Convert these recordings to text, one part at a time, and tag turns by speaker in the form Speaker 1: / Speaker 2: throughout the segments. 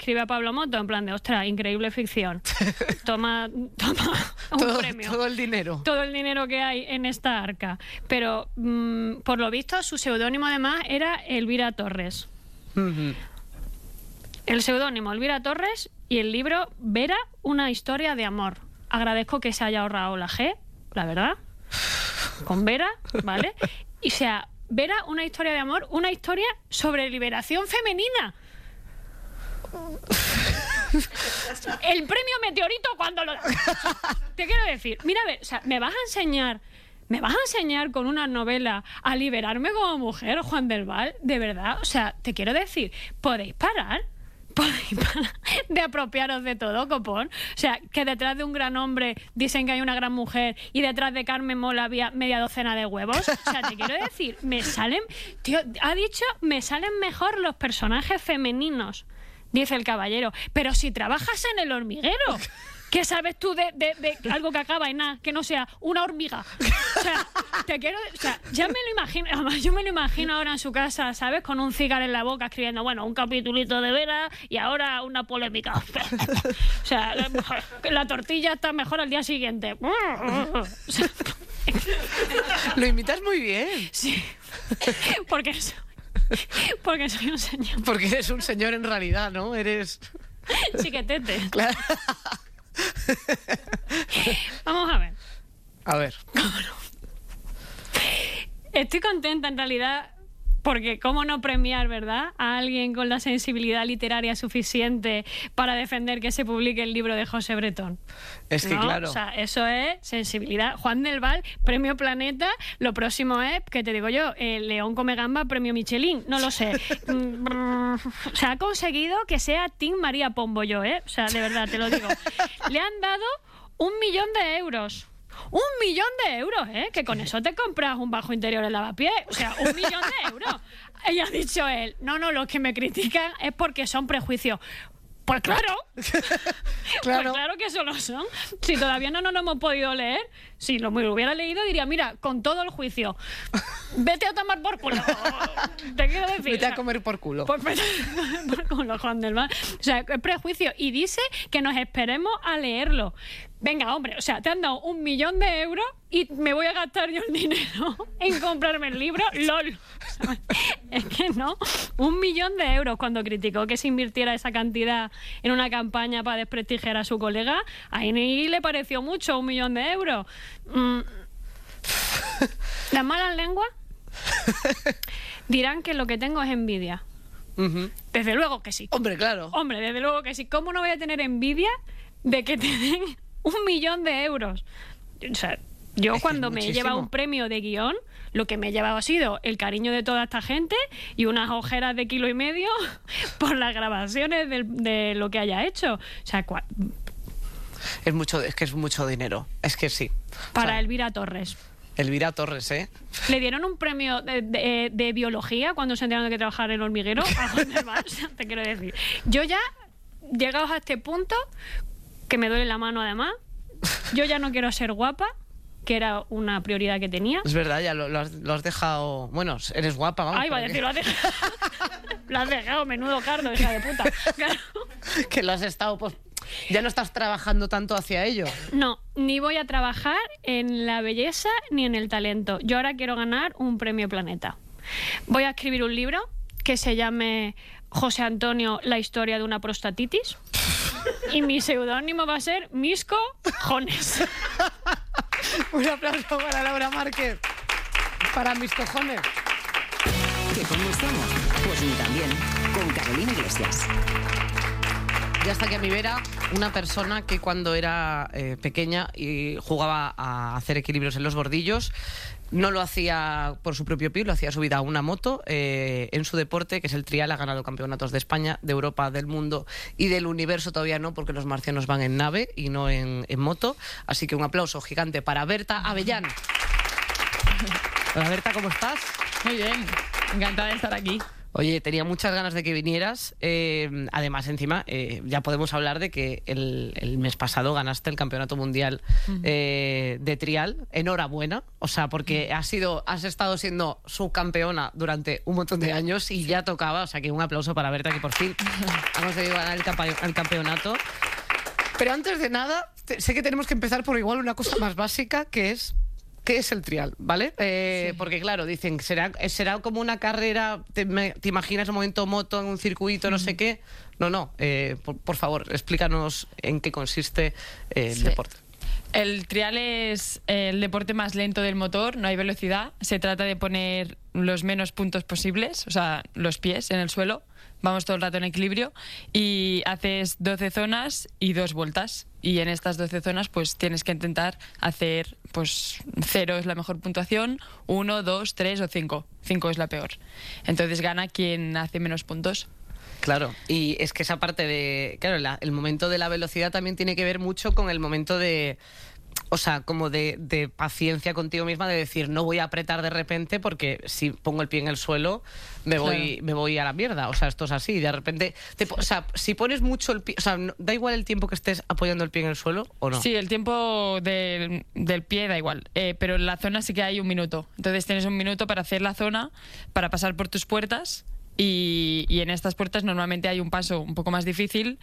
Speaker 1: escribe a Pablo Moto, en plan de, ostras, increíble ficción. Toma un premio.
Speaker 2: Todo el dinero.
Speaker 1: Todo el dinero que hay en esta arca. Pero, por lo visto, su seudónimo además era Elvira Torres. El seudónimo Elvira Torres y el libro Vera, una historia de amor. Agradezco que se haya ahorrado la G, la verdad, con Vera, ¿vale? Y sea, Vera, una historia de amor, una historia sobre liberación femenina. El premio Meteorito cuando lo... Te quiero decir, mira, a ver, o sea, ¿me vas a enseñar con una novela a liberarme como mujer, Juan del Val? De verdad, o sea, te quiero decir, ¿podéis parar de apropiaros de todo, copón? O sea, que detrás de un gran hombre dicen que hay una gran mujer y detrás de Carmen Mola había media docena de huevos. O sea, te quiero decir, me salen mejor los personajes femeninos, dice el caballero. Pero si trabajas en El Hormiguero, ¿qué sabes tú de algo que acaba en nada, que no sea una hormiga? O sea, ya me lo imagino, además yo me lo imagino ahora en su casa, ¿sabes? Con un cigarro en la boca escribiendo, bueno, un capitulito de Vera y ahora una polémica. O sea, la tortilla está mejor al día siguiente. O sea,
Speaker 2: lo imitas muy bien.
Speaker 1: Sí, porque soy un señor.
Speaker 2: Porque eres un señor en realidad, ¿no? Eres...
Speaker 1: Chiquetete.
Speaker 2: Claro.
Speaker 1: Vamos a ver.
Speaker 2: A ver.
Speaker 1: Estoy contenta en realidad porque cómo no premiar, ¿verdad?, a alguien con la sensibilidad literaria suficiente para defender que se publique el libro de José Bretón.
Speaker 2: Es que, ¿no? Claro.
Speaker 1: O sea, eso es sensibilidad. Juan del Val, premio Planeta. Lo próximo es, ¿qué te digo yo? León come gamba, premio Michelin. No lo sé. O sea, ha conseguido que sea Team María Pombo yo, ¿eh? O sea, de verdad, te lo digo. Le han dado 1 millón de euros. 1 millón de euros, ¿eh? Que con eso te compras un bajo interior en lavapiés. O sea, 1 millón de euros. Y ha dicho él, no, los que me critican es porque son prejuicios. Pues claro.
Speaker 2: Claro.
Speaker 1: Pues claro que eso lo son. Si todavía no lo hemos podido leer, si lo hubiera leído diría, mira, con todo el juicio, vete a tomar por culo. Te quiero decir.
Speaker 2: Vete a comer por culo.
Speaker 1: Pues vete a comer por culo, Juan del Val. O sea, es prejuicio. Y dice que nos esperemos a leerlo. Venga, hombre, o sea, te han dado 1 millón de euros y me voy a gastar yo el dinero en comprarme el libro. ¡Lol! ¿Sabes? Es que no. 1 millón de euros cuando criticó que se invirtiera esa cantidad en una campaña para desprestigiar a su colega. Ahí ni le pareció mucho 1 millón de euros. Las malas lenguas dirán que lo que tengo es envidia. Desde luego que sí.
Speaker 2: Hombre, claro.
Speaker 1: Hombre, desde luego que sí. ¿Cómo no voy a tener envidia de que te den 1 millón de euros? O sea, yo cuando me he llevado un premio de guión, lo que me he llevado ha sido el cariño de toda esta gente y unas ojeras de 1,5 kilos por las grabaciones de lo que haya hecho. O sea,
Speaker 2: es que es mucho dinero. Es que sí.
Speaker 1: Para,
Speaker 2: o sea,
Speaker 1: Elvira Torres.
Speaker 2: Elvira Torres, ¿eh?
Speaker 1: Le dieron un premio de biología cuando se enteraron de que trabajaba en El Hormiguero. A Juan del Val, te quiero decir. Yo ya, llegados a este punto, que me duele la mano además, yo ya no quiero ser guapa, que era una prioridad que tenía.
Speaker 2: Es verdad, ya lo has dejado... Bueno, eres guapa, vamos.
Speaker 1: Ay, va a decir, lo has dejado. Lo has dejado, menudo cardo, hija de puta. Claro.
Speaker 2: Que lo has estado... Pues, ya no estás trabajando tanto hacia ello.
Speaker 1: No, ni voy a trabajar en la belleza ni en el talento. Yo ahora quiero ganar un premio Planeta. Voy a escribir un libro que se llame José Antonio, la historia de una prostatitis. Y mi seudónimo va a ser Misco Jones.
Speaker 2: Un aplauso para Laura Márquez. Para mis cojones.
Speaker 3: ¿Que cómo estamos? Pues ni también. Con Carolina Iglesias.
Speaker 2: Ya está aquí a mi vera una persona que cuando era pequeña y jugaba a hacer equilibrios en los bordillos, no lo hacía por su propio pie, lo hacía subida a una moto. En su deporte, que es el trial, ha ganado campeonatos de España, de Europa, del mundo y del universo. Todavía no, porque los marcianos van en nave y no en moto. Así que un aplauso gigante para Berta Avellán. Hola Berta, ¿cómo estás?
Speaker 4: Muy bien, encantada de estar aquí.
Speaker 2: Oye, tenía muchas ganas de que vinieras. Además, encima, ya podemos hablar de que el mes pasado ganaste el Campeonato Mundial de Trial. Enhorabuena. O sea, porque has estado siendo subcampeona durante un montón de años y ya tocaba. O sea, que un aplauso para Berta, que por fin ha conseguido ganar el campeonato. Pero antes de nada, sé que tenemos que empezar por igual una cosa más básica, que es... ¿Qué es el trial? ¿Vale? Porque claro, dicen, ¿será como una carrera? ¿Te imaginas un momento moto en un circuito, no sé qué? No. Por favor, explícanos en qué consiste el deporte.
Speaker 4: El trial es el deporte más lento del motor, no hay velocidad. Se trata de poner los menos puntos posibles, o sea, los pies en el suelo. Vamos todo el rato en equilibrio y haces 12 zonas y 2 vueltas. Y en estas 12 zonas pues tienes que intentar hacer, pues 0 es la mejor puntuación, 1, 2, 3 o 5. 5 es la peor. Entonces gana quien hace menos puntos.
Speaker 2: Claro, y es que esa parte de... Claro, el momento de la velocidad también tiene que ver mucho con el momento de... O sea, como de paciencia contigo misma, de decir, no voy a apretar de repente porque si pongo el pie en el suelo me voy a la mierda. O sea, esto es así. De repente, o sea, si pones mucho el pie, o sea, da igual el tiempo que estés apoyando el pie en el suelo o no.
Speaker 4: Sí, el tiempo del pie da igual, pero en la zona sí que hay 1 minuto. Entonces tienes 1 minuto para hacer la zona, para pasar por tus puertas y en estas puertas normalmente hay un paso un poco más difícil,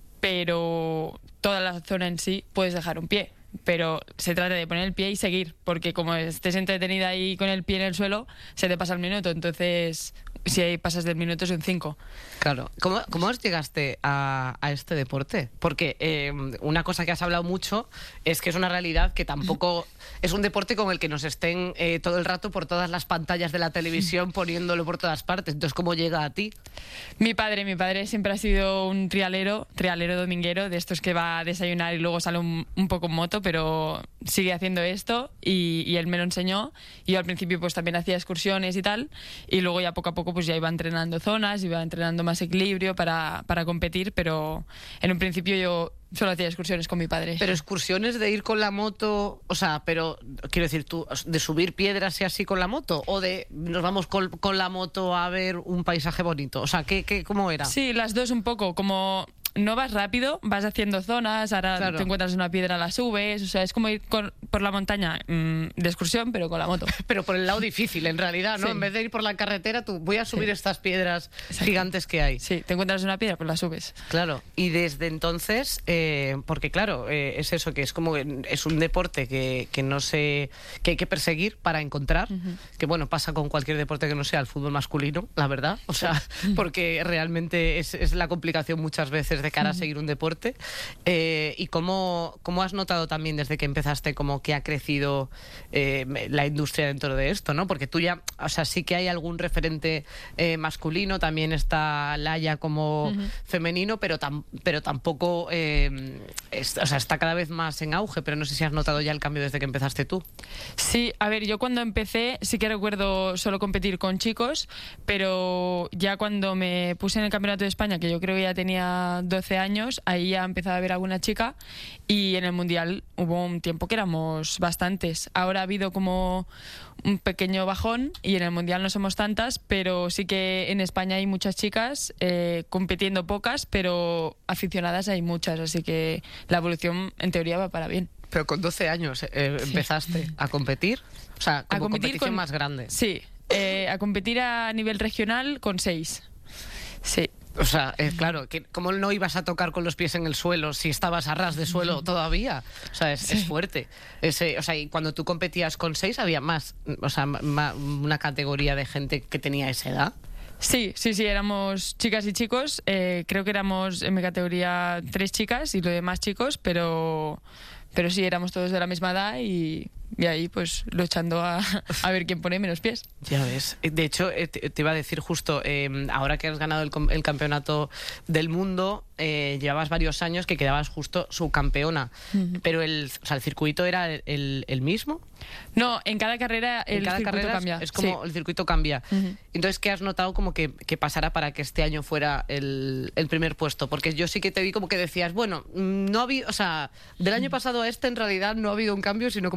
Speaker 4: pero toda la zona en sí puedes dejar un pie. Pero se trata de poner el pie y seguir, porque como estés entretenida ahí con el pie en el suelo, se te pasa el minuto. Entonces, si ahí pasas del minuto, son 5.
Speaker 2: Claro. ¿Cómo os llegaste a este deporte? Porque una cosa que has hablado mucho es que es una realidad que tampoco es un deporte con el que nos estén todo el rato por todas las pantallas de la televisión poniéndolo por todas partes. Entonces, ¿cómo llega a ti?
Speaker 4: Mi padre siempre ha sido un trialero dominguero, de estos que va a desayunar y luego sale un poco en moto, pero sigue haciendo esto y él me lo enseñó. Y yo al principio pues también hacía excursiones y tal, y luego ya poco a poco pues ya iba entrenando zonas, iba entrenando más equilibrio para competir, pero en un principio yo solo hacía excursiones con mi padre.
Speaker 2: Pero excursiones de ir con la moto, o sea, pero quiero decir, tú, de subir piedras y así con la moto, o de nos vamos con la moto a ver un paisaje bonito, o sea, ¿cómo era?
Speaker 4: Sí, las dos un poco, como no vas rápido, vas haciendo zonas, ahora
Speaker 2: Claro.
Speaker 4: te encuentras una piedra, la subes, o sea, es como ir por la montaña de excursión, pero con la moto.
Speaker 2: Pero por el lado difícil, en realidad, ¿no?
Speaker 4: Sí.
Speaker 2: En vez de ir por la carretera, tú voy a subir
Speaker 4: Sí.
Speaker 2: estas piedras
Speaker 4: Exacto.
Speaker 2: gigantes que hay.
Speaker 4: Sí, te encuentras una piedra, pues la subes.
Speaker 2: Claro, y desde entonces, porque claro, es eso, que es como es un deporte que no sé, que hay que perseguir para encontrar, que bueno, pasa con cualquier deporte que no sea el fútbol masculino, la verdad, o sea, porque realmente es la complicación muchas veces de cara a seguir un deporte. Y cómo has notado también desde que empezaste como que ha crecido la industria dentro de esto, ¿no? Porque tú ya, o sea, sí que hay algún referente masculino, también está Laia como femenino, pero tampoco, o sea, está cada vez más en auge, pero no sé si has notado ya el cambio desde que empezaste tú.
Speaker 4: Sí, a ver, yo cuando empecé sí que recuerdo solo competir con chicos, pero ya cuando me puse en el Campeonato de España, que yo creo que ya tenía 12 años, ahí ya empezaba a ver alguna chica, y en el Mundial hubo un tiempo que éramos bastantes. Ahora ha habido como un pequeño bajón y en el Mundial no somos tantas, pero sí que en España hay muchas chicas, compitiendo pocas, pero aficionadas hay muchas, así que la evolución en teoría va para bien.
Speaker 2: Pero con 12 años empezaste a competir, o sea, como competición más grande.
Speaker 4: Sí, a competir a nivel regional con 6. Sí.
Speaker 2: O sea, claro, ¿cómo no ibas a tocar con los pies en el suelo si estabas a ras de suelo todavía? O sea, es fuerte. O sea, y cuando tú competías con 6 había más, o sea, una categoría de gente que tenía esa edad.
Speaker 4: Sí, éramos chicas y chicos. Creo que éramos en mi categoría 3 chicas y lo demás chicos, pero sí, éramos todos de la misma edad y ahí pues luchando a ver quién pone menos pies.
Speaker 2: Ya ves. De hecho, te iba a decir justo, ahora que has ganado el campeonato del mundo, llevabas varios años que quedabas justo subcampeona, pero el circuito era el mismo.
Speaker 4: No, en cada carrera el circuito cambia.
Speaker 2: Es como
Speaker 4: Sí.
Speaker 2: el circuito cambia. Entonces, ¿qué has notado como que pasara para que este año fuera el primer puesto? Porque yo sí que te vi como que decías, bueno, no ha habido, o sea, del año pasado a este en realidad no ha habido un cambio, sino como que se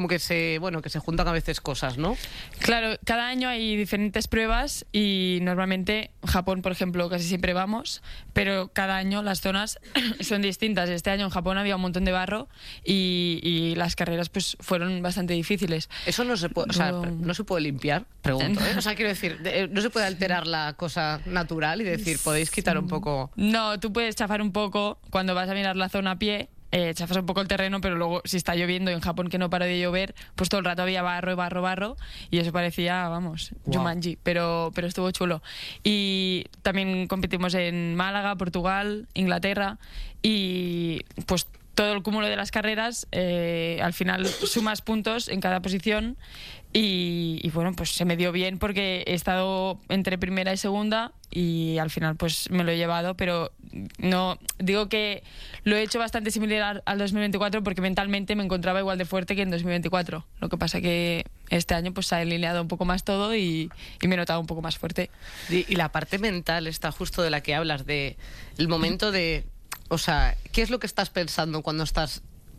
Speaker 2: que, bueno, que se juntan a veces cosas, ¿no?
Speaker 4: Claro, cada año hay diferentes pruebas y normalmente Japón, por ejemplo, casi siempre vamos, pero cada año las zonas son distintas. Este año en Japón había un montón de barro y las carreras pues fueron bastante difíciles.
Speaker 2: Eso no se puede, o sea, no se puede limpiar, pregunto, ¿eh? O sea, quiero decir, no se puede alterar la cosa natural y decir, podéis quitar un poco...
Speaker 4: No, tú puedes chafar un poco cuando vas a mirar la zona a pie. Chafas un poco el terreno, pero luego si está lloviendo, en Japón que no paró de llover, pues todo el rato había barro y eso parecía, vamos, Jumanji, pero estuvo chulo. Y también competimos en Málaga, Portugal, Inglaterra y pues todo el cúmulo de las carreras, al final sumas puntos en cada posición y bueno, pues se me dio bien porque he estado entre primera y segunda y al final pues me lo he llevado, pero no digo que lo he hecho bastante similar al 2024 porque mentalmente me encontraba igual de fuerte que en 2024. Lo que pasa que este año pues se ha alineado un poco más todo y me he notado un poco más fuerte.
Speaker 2: Y la parte mental está justo de la que hablas, de el momento de... O sea, ¿qué es lo que estás pensando cuando estás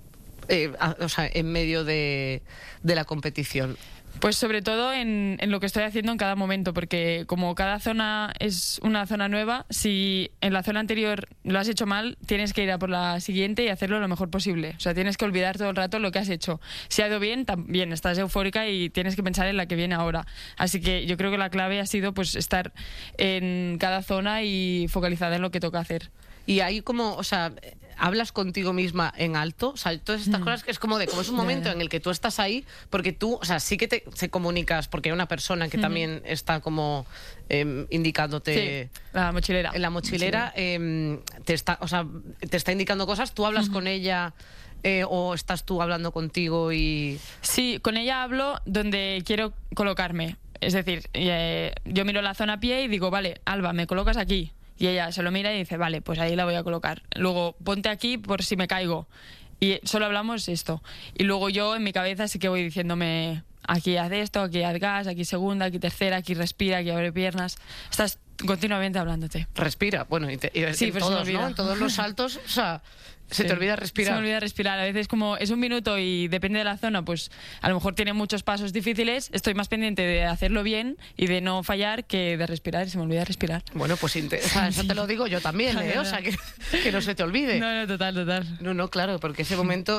Speaker 2: en medio de la competición?
Speaker 4: Pues sobre todo en lo que estoy haciendo en cada momento, porque como cada zona es una zona nueva, si en la zona anterior lo has hecho mal, tienes que ir a por la siguiente y hacerlo lo mejor posible. O sea, tienes que olvidar todo el rato lo que has hecho. Si ha ido bien, también estás eufórica y tienes que pensar en la que viene ahora. Así que yo creo que la clave ha sido pues estar en cada zona y focalizada en lo que toca hacer.
Speaker 2: Y ahí como, o sea, hablas contigo misma en alto, o sea, todas estas cosas que es como es un momento en el que tú estás ahí, porque tú, o sea, sí que te comunicas, porque hay una persona que también está como indicándote...
Speaker 4: Sí, la mochilera.
Speaker 2: En la mochilera te está indicando cosas, tú hablas con ella... ¿O estás tú hablando contigo y...?
Speaker 4: Sí, con ella hablo donde quiero colocarme. Es decir, yo miro la zona a pie y digo, vale, Alba, me colocas aquí. Y ella se lo mira y dice, vale, pues ahí la voy a colocar. Luego, ponte aquí por si me caigo. Y solo hablamos esto. Y luego yo en mi cabeza sí que voy diciéndome, aquí haz esto, aquí haz gas, aquí segunda, aquí tercera, aquí respira, aquí abre piernas. Estás continuamente hablándote.
Speaker 2: Respira, bueno,
Speaker 4: sí,
Speaker 2: en todos, ¿no? En todos los saltos, o sea... Se te olvida respirar.
Speaker 4: Se me olvida respirar. A veces como es un minuto y depende de la zona, pues a lo mejor tiene muchos pasos difíciles. Estoy más pendiente de hacerlo bien y de no fallar que de respirar y se me olvida respirar.
Speaker 2: Bueno, pues o sea, eso te lo digo yo también, ¿eh? O sea, que no se te olvide.
Speaker 4: No, total.
Speaker 2: No, claro, porque ese momento,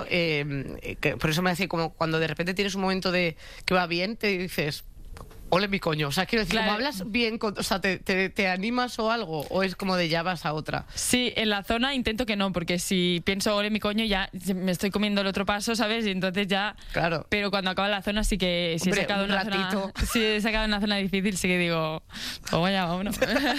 Speaker 2: por eso me decía, como cuando de repente tienes un momento de que va bien, te dices... Ole mi coño, o sea, quiero decir,
Speaker 4: claro.
Speaker 2: ¿Cómo hablas bien? O sea, ¿te animas o algo? ¿O es como de ya vas a otra?
Speaker 4: Sí, en la zona intento que no, porque si pienso ole mi coño ya me estoy comiendo el otro paso, ¿sabes? Y entonces ya...
Speaker 2: Claro.
Speaker 4: Pero cuando acaba la zona sí que... Si
Speaker 2: Hombre,
Speaker 4: he sacado si he sacado una zona difícil sí que digo... Oh, ya, vámonos.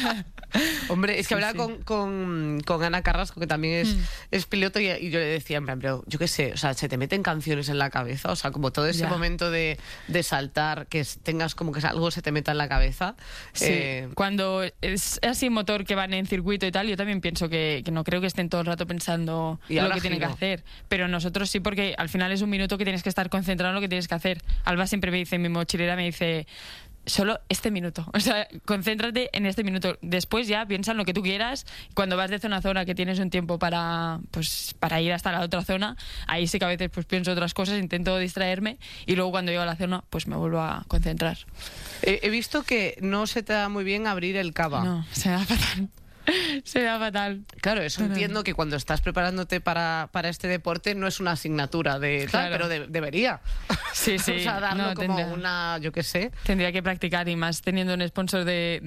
Speaker 2: Hombre, es que hablaba con Ana Carrasco, que también es piloto, y yo le decía, en plan, pero yo qué sé, o sea, se te meten canciones en la cabeza, o sea, como todo ese momento de saltar, que tengas como que algo se te meta en la cabeza.
Speaker 4: Sí, cuando es así motor que van en circuito y tal, yo también pienso que no creo que estén todo el rato pensando lo que tienen que hacer. Pero nosotros sí, porque al final es un minuto que tienes que estar concentrado en lo que tienes que hacer. Alba siempre me dice, mi mochilera me dice... Solo este minuto, o sea, concéntrate en este minuto. Después ya piensa en lo que tú quieras. Cuando vas de zona a zona, que tienes un tiempo para ir hasta la otra zona, ahí sí que a veces pues pienso otras cosas, intento distraerme y luego cuando llego a la zona pues me vuelvo a concentrar.
Speaker 2: He visto que no se te da muy bien abrir el cava.
Speaker 4: No, se me da fatal. Se me da fatal.
Speaker 2: Claro, eso entiendo que cuando estás preparándote para este deporte no es una asignatura de tal, pero debería.
Speaker 4: Sí.
Speaker 2: O sea, darlo como
Speaker 4: tendría,
Speaker 2: una, yo qué sé.
Speaker 4: Tendría que practicar y más teniendo un sponsor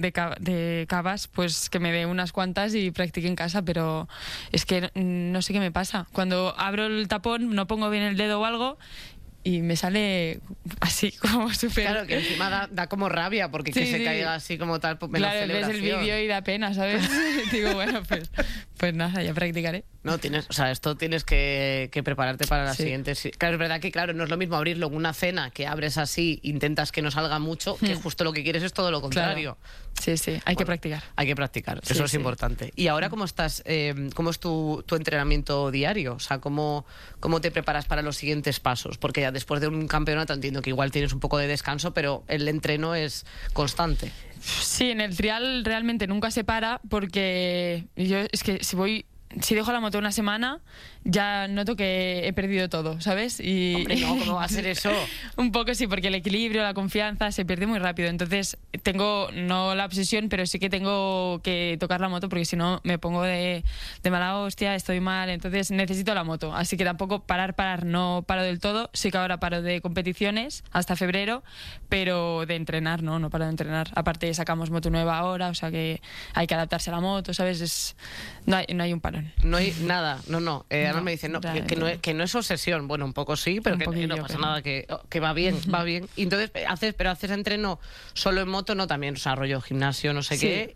Speaker 4: de cavas, pues que me dé unas cuantas y practique en casa, pero es que no sé qué me pasa. Cuando abro el tapón no pongo bien el dedo o algo y me sale así como súper...
Speaker 2: Claro, que encima da como rabia porque que se caiga así como tal, pues menos
Speaker 4: claro, ves el vídeo y da pena, ¿sabes? Digo, bueno, pues nada, ya practicaré.
Speaker 2: No, esto tienes que prepararte para la siguiente. Claro, es verdad que no es lo mismo abrirlo en una cena, que abres así, intentas que no salga mucho, que justo lo que quieres es todo lo contrario.
Speaker 4: Claro. Sí, hay que practicar.
Speaker 2: Hay que practicar, eso es importante. ¿Y ahora cómo estás? ¿Cómo es tu entrenamiento diario? O sea, ¿cómo te preparas para los siguientes pasos? Porque ya después de un campeonato entiendo que igual tienes un poco de descanso, pero el entreno es constante.
Speaker 4: Sí, en el trial realmente nunca se para porque yo es que si voy si dejo la moto una semana, ya noto que he perdido todo, ¿sabes? Y
Speaker 2: Hombre, no, ¿cómo va a ser eso?
Speaker 4: un poco sí, porque el equilibrio, la confianza se pierde muy rápido. Entonces tengo, no la obsesión, pero sí que tengo que tocar la moto, porque si no me pongo de mala hostia, estoy mal. Entonces necesito la moto. Así que tampoco parar, no paro del todo. Sí que ahora paro de competiciones hasta febrero, pero de entrenar, no paro de entrenar. Aparte sacamos moto nueva ahora, o sea que hay que adaptarse a la moto, ¿sabes? No hay un parón.
Speaker 2: No hay nada, no. Ahora
Speaker 4: No,
Speaker 2: me dicen,
Speaker 4: realmente.
Speaker 2: que no es obsesión. Bueno, un poco sí, pero
Speaker 4: Un
Speaker 2: que
Speaker 4: poquillo,
Speaker 2: no pasa
Speaker 4: pero-
Speaker 2: nada, que va bien, va bien. Y entonces, haces entreno solo en moto, no también, o sea, rollo gimnasio, no sé
Speaker 4: Sí.
Speaker 2: qué,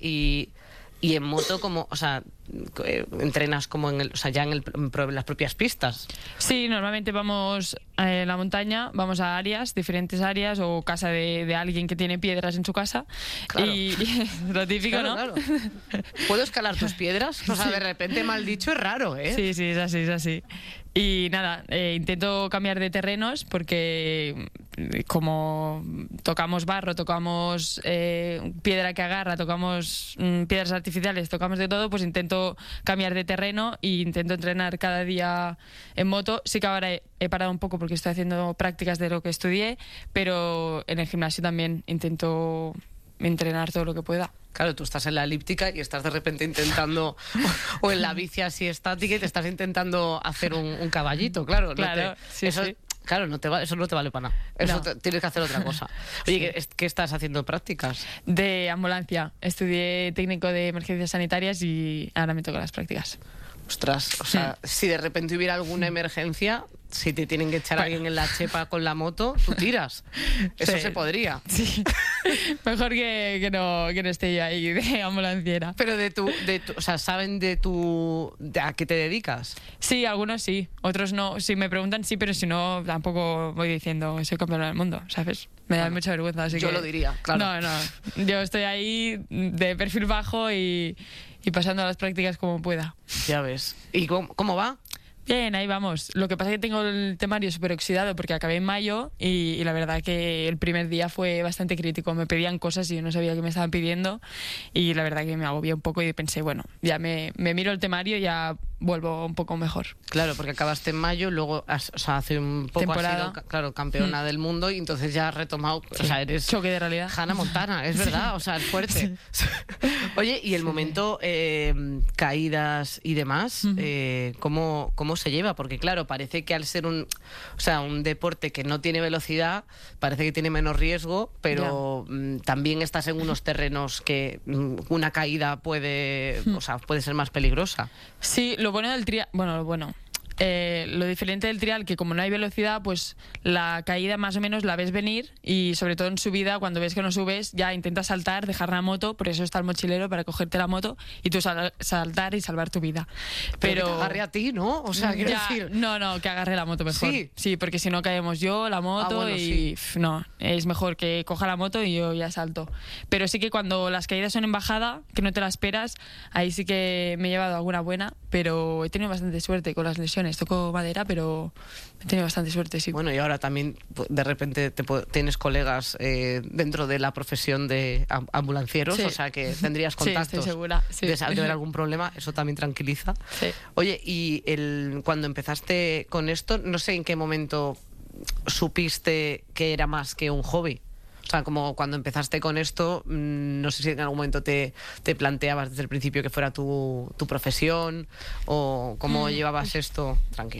Speaker 2: y en moto como, o sea, entrenas como ya en las propias pistas.
Speaker 4: Sí, normalmente vamos a la montaña, vamos a áreas, diferentes áreas, o casa de alguien que tiene piedras en su casa.
Speaker 2: Claro.
Speaker 4: Y lo típico,
Speaker 2: Claro,
Speaker 4: ¿no?
Speaker 2: claro. ¿Puedo escalar tus piedras? O sea, de repente mal dicho es raro, ¿eh?
Speaker 4: Sí, es así. Y nada, intento cambiar de terrenos porque como tocamos barro, tocamos piedra que agarra, tocamos piedras artificiales, tocamos de todo, pues intento cambiar de terreno e intento entrenar cada día en moto. Sí que ahora he parado un poco porque estoy haciendo prácticas de lo que estudié, pero en el gimnasio también intento entrenar todo lo que pueda.
Speaker 2: Claro, tú estás en la elíptica y estás de repente intentando, o en la bici así estática y te estás intentando hacer un caballito, claro.
Speaker 4: Claro, sí,
Speaker 2: eso,
Speaker 4: sí.
Speaker 2: Claro, eso no te vale para nada. Eso
Speaker 4: No.
Speaker 2: tienes que hacer otra cosa. Oye, ¿qué estás haciendo prácticas?
Speaker 4: De ambulancia. Estudié técnico de emergencias sanitarias y ahora me tocan las prácticas.
Speaker 2: Ostras, o sea, si de repente hubiera alguna emergencia, si te tienen que echar a alguien en la chepa con la moto, tú tiras. Eso
Speaker 4: Sí.
Speaker 2: se podría.
Speaker 4: Sí. Mejor que no esté yo ahí de ambulanciera.
Speaker 2: Pero o sea, ¿saben de a qué te dedicas?
Speaker 4: Sí, algunos sí, otros no. Si me preguntan, sí, pero si no, tampoco voy diciendo soy campeona del mundo, ¿sabes? Me da
Speaker 2: Bueno,
Speaker 4: mucha vergüenza, así
Speaker 2: yo
Speaker 4: que...
Speaker 2: lo diría, claro.
Speaker 4: No. Yo estoy ahí de perfil bajo y pasando las prácticas como pueda.
Speaker 2: Ya ves. ¿Y cómo va?
Speaker 4: Bien, ahí vamos. Lo que pasa es que tengo el temario súper oxidado porque acabé en mayo y la verdad que el primer día fue bastante crítico. Me pedían cosas y yo no sabía qué me estaban pidiendo y la verdad que me agobié un poco y pensé, bueno, ya me miro el temario y ya vuelvo un poco mejor.
Speaker 2: Claro, porque acabaste en mayo, luego hace un poco has
Speaker 4: Temporada.
Speaker 2: sido, claro, campeona del mundo y entonces ya has retomado, o sea, eres
Speaker 4: Choque de realidad.
Speaker 2: Hannah Montana, es verdad, o sea, es fuerte. Oye, y el momento caídas y demás, ¿cómo se lleva? Porque claro, parece que al ser un deporte que no tiene velocidad, parece que tiene menos riesgo, pero también estás en unos terrenos que una caída puede ser más peligrosa.
Speaker 4: Sí, lo bueno del trial, lo diferente del trial, que como no hay velocidad, pues la caída más o menos la ves venir y sobre todo en subida, cuando ves que no subes, ya intentas saltar, dejar la moto, por eso está el mochilero para cogerte la moto y tú saltar y salvar tu vida.
Speaker 2: Pero que te agarre a ti, ¿no? O sea, quiero decir...
Speaker 4: No, que agarre la moto mejor. Sí, porque si no caemos yo, la moto
Speaker 2: bueno,
Speaker 4: y...
Speaker 2: sí.
Speaker 4: No, es mejor que coja la moto y yo ya salto. Pero sí que cuando las caídas son en bajada, que no te las esperas, ahí sí que me he llevado alguna buena, pero he tenido bastante suerte con las lesiones. Toco madera, pero he tenido bastante suerte, sí.
Speaker 2: Bueno, y ahora también de repente tienes colegas dentro de la profesión de ambulancieros,
Speaker 4: Sí.
Speaker 2: o sea que tendrías contactos.
Speaker 4: Sí, estoy segura. Sí.
Speaker 2: De haber algún problema, eso también tranquiliza.
Speaker 4: Sí.
Speaker 2: Oye, y cuando empezaste con esto, no sé en qué momento supiste que era más que un hobby. O sea, como cuando empezaste con esto, no sé si en algún momento te planteabas desde el principio que fuera tu profesión o cómo llevabas esto. Tranqui.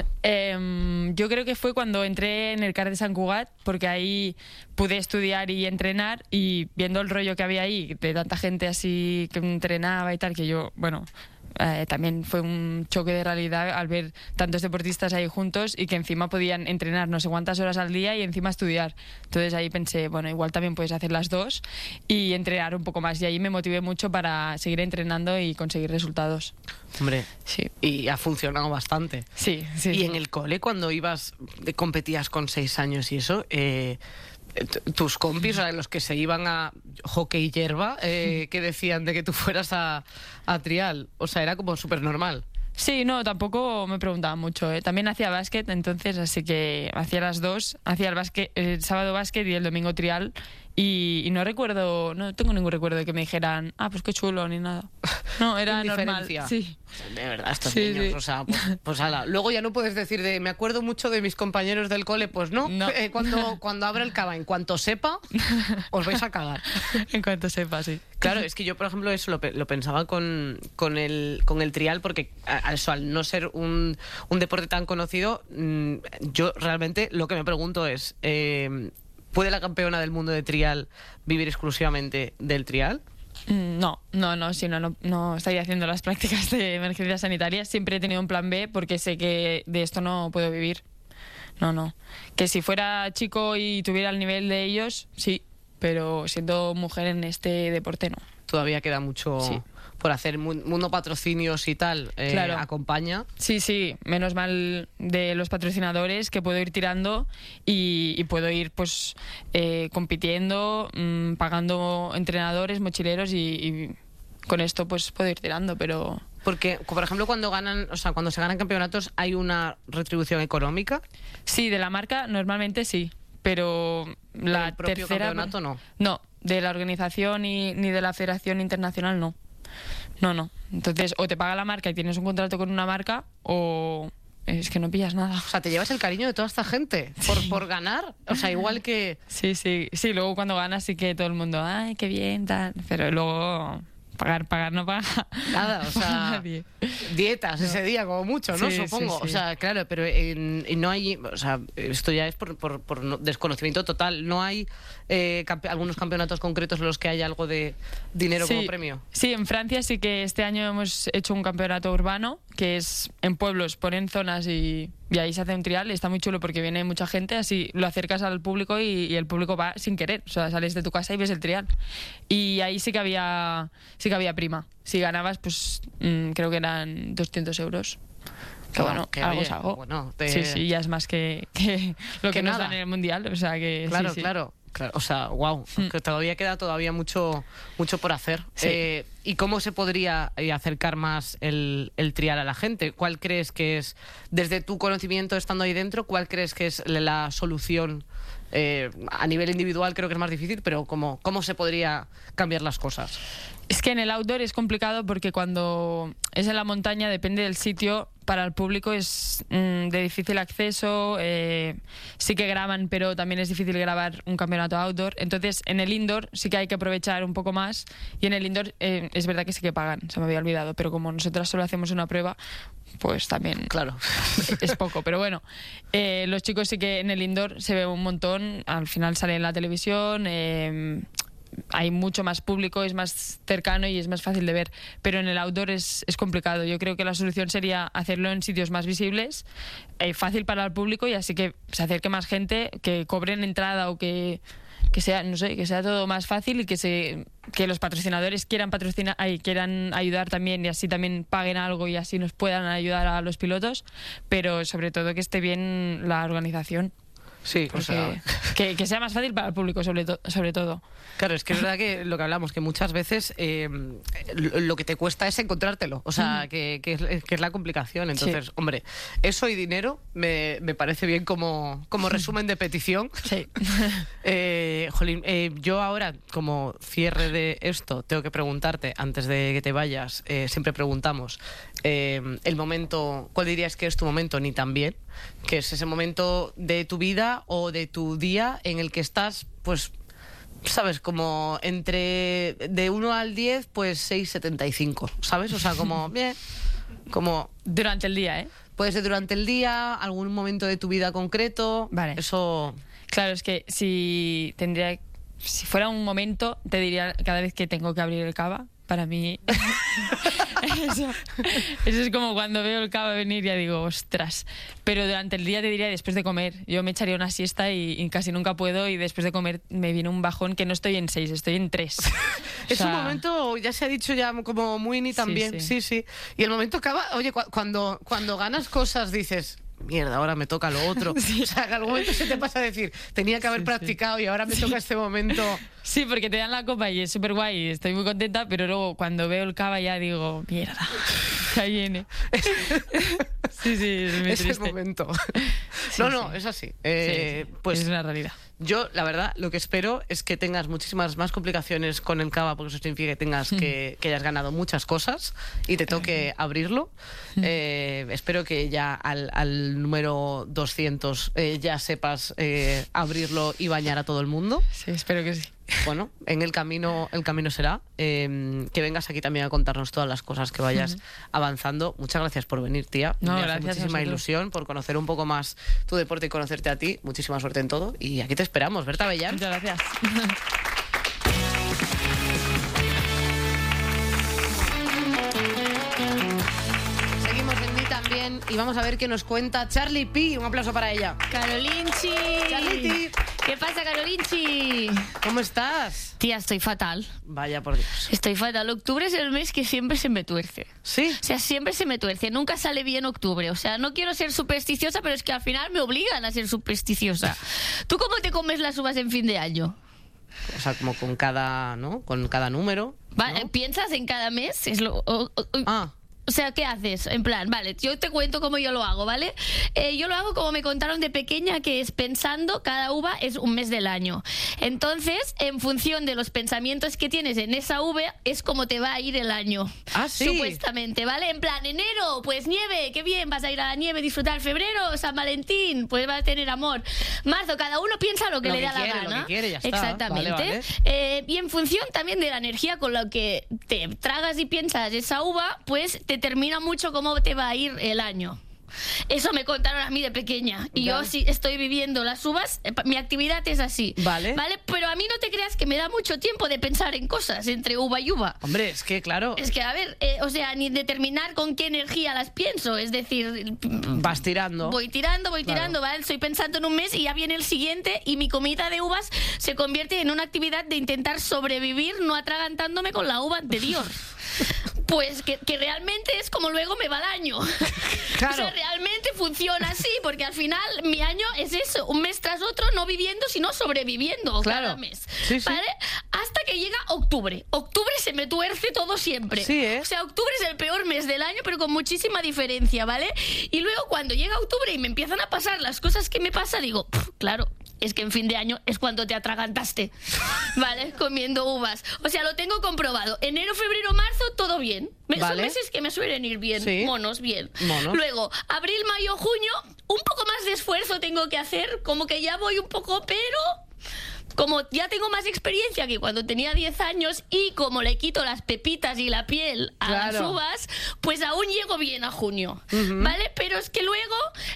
Speaker 4: Yo creo que fue cuando entré en el CAR de Sant Cugat, porque ahí pude estudiar y entrenar, y viendo el rollo que había ahí, de tanta gente así que entrenaba y tal, que yo, también fue un choque de realidad al ver tantos deportistas ahí juntos y que encima podían entrenar no sé cuántas horas al día y encima estudiar. Entonces ahí pensé, bueno, igual también puedes hacer las dos y entrenar un poco más. Y ahí me motivé mucho para seguir entrenando y conseguir resultados.
Speaker 2: Hombre,
Speaker 4: Sí.
Speaker 2: y ha funcionado bastante.
Speaker 4: Sí.
Speaker 2: Y en el cole, cuando competías con 6 años y eso, tus compis, o sea, los que se iban a hockey hierba, que decían de que tú fueras a trial, o sea, era como súper normal.
Speaker 4: Sí, no, tampoco me preguntaban mucho, ¿eh? También hacía básquet, entonces, así que hacía las dos. Hacía el sábado básquet y el domingo trial. Y no tengo ningún recuerdo de que me dijeran, pues qué chulo, ni nada. No, era normal. Sí.
Speaker 2: De verdad, estos niños, o sea, pues ala. Luego ya no puedes decir me acuerdo mucho de mis compañeros del cole, pues no. Cuando abra el cava, en cuanto sepa, os vais a cagar.
Speaker 4: En cuanto sepa, sí.
Speaker 2: Claro, es que yo, por ejemplo, eso lo pensaba con el trial, porque al no ser un deporte tan conocido, yo realmente lo que me pregunto es, ¿puede la campeona del mundo de trial vivir exclusivamente del trial?
Speaker 4: No, si no estaría haciendo las prácticas de emergencia sanitaria. Siempre he tenido un plan B porque sé que de esto no puedo vivir. No. Que si fuera chico y tuviera el nivel de ellos, sí, pero siendo mujer en este deporte no.
Speaker 2: Todavía queda mucho por hacer. Mundo patrocinios y tal, claro. Acompaña.
Speaker 4: Sí, menos mal de los patrocinadores que puedo ir tirando y puedo ir pues compitiendo, pagando entrenadores, mochileros y con esto pues puedo ir tirando, pero...
Speaker 2: Porque, por ejemplo, cuando se ganan campeonatos, ¿hay una retribución económica?
Speaker 4: Sí, de la marca normalmente sí, pero la
Speaker 2: ¿El propio
Speaker 4: tercera
Speaker 2: campeonato no?
Speaker 4: No, de la organización ni de la Federación Internacional no. No. Entonces, o te paga la marca y tienes un contrato con una marca, o es que no pillas nada.
Speaker 2: O sea, te llevas el cariño de toda esta gente por ganar. O sea, igual que...
Speaker 4: Sí, luego cuando ganas sí que todo el mundo, ay, qué bien, tal. Pero luego... Pagar no paga
Speaker 2: nada, o sea, dietas ese día como mucho, ¿no? Supongo.
Speaker 4: Sí.
Speaker 2: O sea, claro, pero no hay, o sea, esto ya es por desconocimiento total. No hay algunos campeonatos concretos en los que haya algo de dinero como premio.
Speaker 4: Sí, en Francia sí que este año hemos hecho un campeonato urbano, que es en pueblos, ponen zonas y ahí se hace un trial. Está muy chulo porque viene mucha gente, así lo acercas al público y el público va sin querer. O sea, sales de tu casa y ves el trial. Y ahí sí que había prima. Si ganabas, pues creo que eran 200 euros. Que bueno, algo es algo.
Speaker 2: Bueno,
Speaker 4: Sí, ya es más que lo que nos dan en el Mundial. O sea que
Speaker 2: Claro. O sea, wow, que todavía queda mucho por hacer.
Speaker 4: Sí.
Speaker 2: ¿Y cómo se podría acercar más el trial a la gente? ¿Cuál crees que es, desde tu conocimiento estando ahí dentro, cuál crees que es la solución? A nivel individual creo que es más difícil, pero ¿cómo se podría cambiar las cosas?
Speaker 4: Es que en el outdoor es complicado porque cuando es en la montaña, depende del sitio, para el público es de difícil acceso, sí que graban, pero también es difícil grabar un campeonato outdoor. Entonces, en el indoor sí que hay que aprovechar un poco más, y en el indoor es verdad que sí que pagan, se me había olvidado, pero como nosotras solo hacemos una prueba, pues también
Speaker 2: claro
Speaker 4: es poco. Pero bueno, los chicos sí que en el indoor se ve un montón, al final sale en la televisión, hay mucho más público, es más cercano y es más fácil de ver, pero en el outdoor es complicado. Yo creo que la solución sería hacerlo en sitios más visibles, fácil para el público, y así que se acerque más gente, que cobren entrada o que sea, no sé, que sea todo más fácil, y que los patrocinadores quieran ayudar también, y así también paguen algo y así nos puedan ayudar a los pilotos, pero sobre todo que esté bien la organización.
Speaker 2: Sí,
Speaker 4: porque,
Speaker 2: o sea...
Speaker 4: que sea más fácil para el público, sobre todo.
Speaker 2: Claro, es que es verdad que lo que hablamos, que muchas veces lo que te cuesta es encontrártelo, o sea, que es la complicación. Entonces, hombre, eso y dinero me parece bien como resumen de petición.
Speaker 4: Sí.
Speaker 2: Jolín, yo ahora, como cierre de esto, tengo que preguntarte, antes de que te vayas, siempre preguntamos, el momento, ¿cuál dirías que es tu momento ni tan bien? Que es ese momento de tu vida o de tu día en el que estás, pues, ¿sabes? Como entre de 1 al 10, pues 6,75, ¿sabes? O sea, como bien, como...
Speaker 4: Durante el día, ¿eh?
Speaker 2: Puede ser durante el día, algún momento de tu vida concreto.
Speaker 4: Vale.
Speaker 2: Eso...
Speaker 4: Claro, es que si fuera un momento, te diría cada vez que tengo que abrir el cava. Para mí eso es como cuando veo el cava venir, ya digo, ostras. Pero durante el día te diría después de comer. Yo me echaría una siesta y casi nunca puedo, y después de comer me viene un bajón que no estoy en 6, estoy en 3.
Speaker 2: Es un momento, ya se ha dicho ya como muy ni tan bien. Sí. Y el momento acaba, oye, cuando ganas cosas dices... Mierda, ahora me toca lo otro. Sí. O sea, en algún momento se te pasa a decir, tenía que haber practicado y ahora me toca este momento.
Speaker 4: Sí, porque te dan la copa y es súper guay, estoy muy contenta, pero luego cuando veo el cava ya digo, mierda, ahí viene. Sí, es muy
Speaker 2: es
Speaker 4: triste.
Speaker 2: el momento.
Speaker 4: Sí,
Speaker 2: No,
Speaker 4: sí.
Speaker 2: es así.
Speaker 4: Sí.
Speaker 2: Pues
Speaker 4: es una realidad.
Speaker 2: yo, la verdad, lo que espero es que tengas muchísimas más complicaciones con el cava, porque eso significa que tengas que hayas ganado muchas cosas y te toque abrirlo. Espero que ya al número 200 ya sepas abrirlo y bañar a todo el mundo.
Speaker 4: Sí, espero que sí.
Speaker 2: Bueno, en el camino será. Que vengas aquí también a contarnos todas las cosas que vayas avanzando. Muchas gracias por venir, tía.
Speaker 4: No,
Speaker 2: Me hace
Speaker 4: gracias a
Speaker 2: muchísima
Speaker 4: vosotros.
Speaker 2: ilusión por conocer un poco más tu deporte y conocerte a ti. Muchísima suerte en todo. Y aquí te esperamos, Berta Bellán.
Speaker 4: Muchas gracias.
Speaker 2: Seguimos en mí también y vamos a ver qué nos cuenta Charlie P. Un aplauso para ella.
Speaker 5: Carolinchi.
Speaker 2: Charlie,
Speaker 5: ¿Qué pasa, Carolinchi?
Speaker 2: ¿cómo estás?
Speaker 5: Tía, estoy fatal.
Speaker 2: Vaya por Dios.
Speaker 5: Estoy fatal. Octubre es el mes que siempre se me tuerce.
Speaker 2: ¿Sí?
Speaker 5: O sea, siempre se me tuerce. Nunca sale bien octubre. O sea, no quiero ser supersticiosa, pero es que al final me obligan a ser supersticiosa. ¿Tú cómo te comes las uvas en fin de año?
Speaker 2: O sea, como con cada, ¿no? Con cada número.
Speaker 5: Va,
Speaker 2: ¿no?
Speaker 5: ¿Piensas en cada mes?
Speaker 2: Ah,
Speaker 5: O sea, ¿qué haces? En plan, vale, yo te cuento cómo yo lo hago, ¿vale? Yo lo hago como me contaron de pequeña, que es pensando, cada uva es un mes del año. Entonces, en función de los pensamientos que tienes en esa uva, es como te va a ir el año.
Speaker 2: Ah, sí.
Speaker 5: Supuestamente, ¿vale? En plan, enero, pues nieve, qué bien, vas a ir a la nieve, disfrutar. Febrero, San Valentín, pues vas a tener amor. Marzo, cada uno piensa lo que le da la
Speaker 2: quiere,
Speaker 5: gana.
Speaker 2: lo que quiere, ya está.
Speaker 5: Exactamente.
Speaker 2: Vale.
Speaker 5: Y en función también de la energía con la que te tragas y piensas esa uva, pues te determina mucho cómo te va a ir el año. Eso me contaron a mí de pequeña. Y yo sí estoy viviendo las uvas. Mi actividad es así.
Speaker 2: Vale.
Speaker 5: Pero a mí no te creas que me da mucho tiempo de pensar en cosas entre uva y uva.
Speaker 2: Hombre, es que claro,
Speaker 5: Es que, a ver, o sea, ni determinar con qué energía las pienso. Es decir,
Speaker 2: vas tirando.
Speaker 5: voy tirando,
Speaker 2: Claro.
Speaker 5: ¿vale? Estoy pensando en un mes y ya viene el siguiente y mi comida de uvas se convierte en una actividad de intentar sobrevivir no atragantándome con la uva anterior. Pues que realmente es como luego me va el año.
Speaker 2: Claro.
Speaker 5: O sea, realmente funciona así, porque al final mi año es eso, un mes tras otro, no viviendo, sino sobreviviendo
Speaker 2: Claro.
Speaker 5: cada mes.
Speaker 2: Sí, sí.
Speaker 5: ¿Vale? Hasta que llega octubre. Octubre se me tuerce todo siempre.
Speaker 2: Sí, ¿eh?
Speaker 5: O sea, octubre es el peor mes del año, pero con muchísima diferencia, ¿vale? Y luego cuando llega octubre y me empiezan a pasar las cosas que me pasa, digo, claro, es que en fin de año es cuando te atragantaste, ¿vale? Comiendo uvas. O sea, lo tengo comprobado. Enero, febrero, marzo, todo bien. Son
Speaker 2: Vale.
Speaker 5: meses que me suelen ir bien.
Speaker 2: Sí.
Speaker 5: Monos, bien.
Speaker 2: Monos.
Speaker 5: Luego, abril, mayo, junio, un poco más de esfuerzo tengo que hacer, como que ya voy un poco, pero como ya tengo más experiencia que cuando tenía 10 años y como le quito las pepitas y la piel a las
Speaker 2: Claro.
Speaker 5: uvas, pues aún llego bien a junio, ¿vale? Pero es que luego,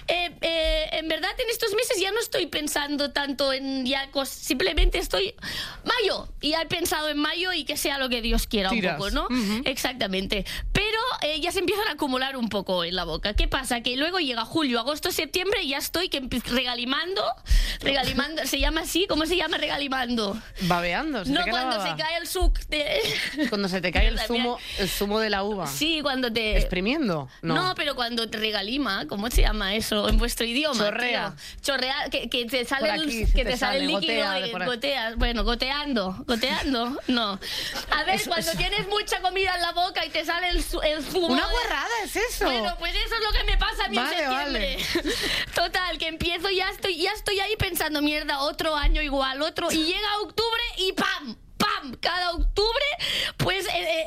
Speaker 5: en verdad, en estos meses ya no estoy pensando tanto en simplemente estoy mayo, y ya he pensado en mayo y que sea lo que Dios quiera.
Speaker 2: Tiras.
Speaker 5: Un poco, ¿no? Exactamente. Pero ya se empiezan a acumular un poco en la boca. ¿Qué pasa? Que luego llega julio, agosto, septiembre y ya estoy regalimando, ¿se llama así? ¿Cómo se llama regalimando?
Speaker 2: Babeando.
Speaker 5: No, cuando se cae el suc
Speaker 2: Cuando se te cae el
Speaker 5: Mierda,
Speaker 2: zumo de la uva.
Speaker 5: Sí, cuando te...
Speaker 2: ¿Exprimiendo?
Speaker 5: No, pero cuando te regalima, ¿cómo se llama eso en vuestro idioma?
Speaker 2: Chorrea.
Speaker 5: Tío? Chorrea, que te sale
Speaker 2: Por aquí, se
Speaker 5: que
Speaker 2: te
Speaker 5: te sale el
Speaker 2: sale,
Speaker 5: líquido
Speaker 2: gotea de
Speaker 5: y
Speaker 2: por aquí.
Speaker 5: goteas. Bueno, goteando, no. A ver, cuando tienes mucha comida en la boca y te sale el zumo.
Speaker 2: Una guarrada es eso.
Speaker 5: Bueno, pues eso es lo que me pasa a mí
Speaker 2: Vale,
Speaker 5: en septiembre. Total, que empiezo, ya estoy ahí pensando, mierda, otro año igual, otro. Y llega octubre y ¡pam! ¡Pam! Cada octubre, pues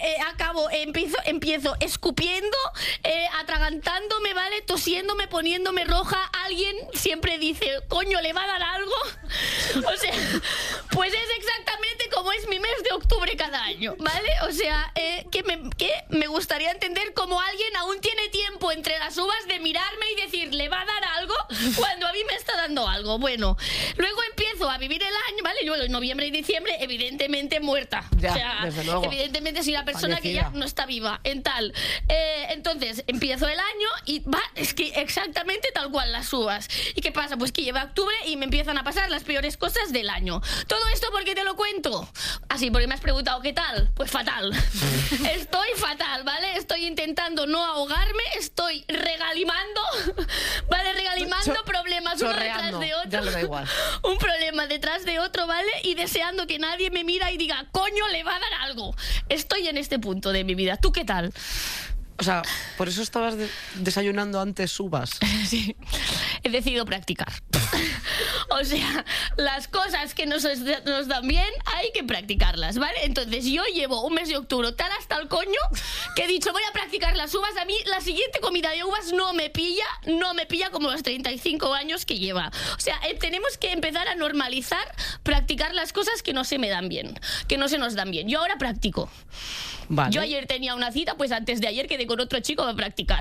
Speaker 5: empiezo escupiendo, atragantándome, ¿vale? Tosiéndome, poniéndome roja. Alguien siempre dice, coño, ¿le va a dar algo? O sea, pues es exactamente como es mi mes de octubre cada año, ¿vale? O sea, que me gustaría entender cómo alguien aún tiene tiempo entre las uvas de mirarme y decir, ¿le va a dar algo? Cuando a mí me está dando algo. Bueno, luego empiezo a vivir el año, ¿vale? Luego en noviembre y diciembre, evidentemente muerta.
Speaker 2: Ya,
Speaker 5: o sea,
Speaker 2: desde luego.
Speaker 5: evidentemente soy una persona que ya
Speaker 2: Fallecida.
Speaker 5: no está viva en tal. Entonces empiezo el año y va, es que exactamente tal cual las uvas. ¿Y qué pasa? Pues que llega octubre y me empiezan a pasar las peores cosas del año. Todo esto, ¿por qué te lo cuento? Así, porque me has preguntado ¿qué tal? Pues fatal. Estoy fatal, ¿vale? Estoy intentando no ahogarme, estoy regalimando, ¿vale? Regalimando problemas uno detrás
Speaker 2: chorreando.
Speaker 5: de otro.
Speaker 2: ya le da igual.
Speaker 5: Un problema detrás de otro, ¿vale? Y deseando que nadie me mira y diga, coño, le va a dar algo. Estoy en este punto de mi vida. ¿Tú qué tal?
Speaker 2: O sea, por eso estabas desayunando antes uvas.
Speaker 5: Sí, he decidido practicar. O sea, las cosas que nos dan bien hay que practicarlas, ¿vale? Entonces yo llevo un mes de octubre tal hasta el coño que he dicho voy a practicar las uvas. A mí la siguiente comida de uvas no me pilla como los 35 años que lleva. O sea, tenemos que empezar a normalizar practicar las cosas que no se me dan bien, que no se nos dan bien. Yo ahora practico.
Speaker 2: Vale.
Speaker 5: Yo ayer tenía una cita, pues antes de ayer quedé con otro chico a practicar.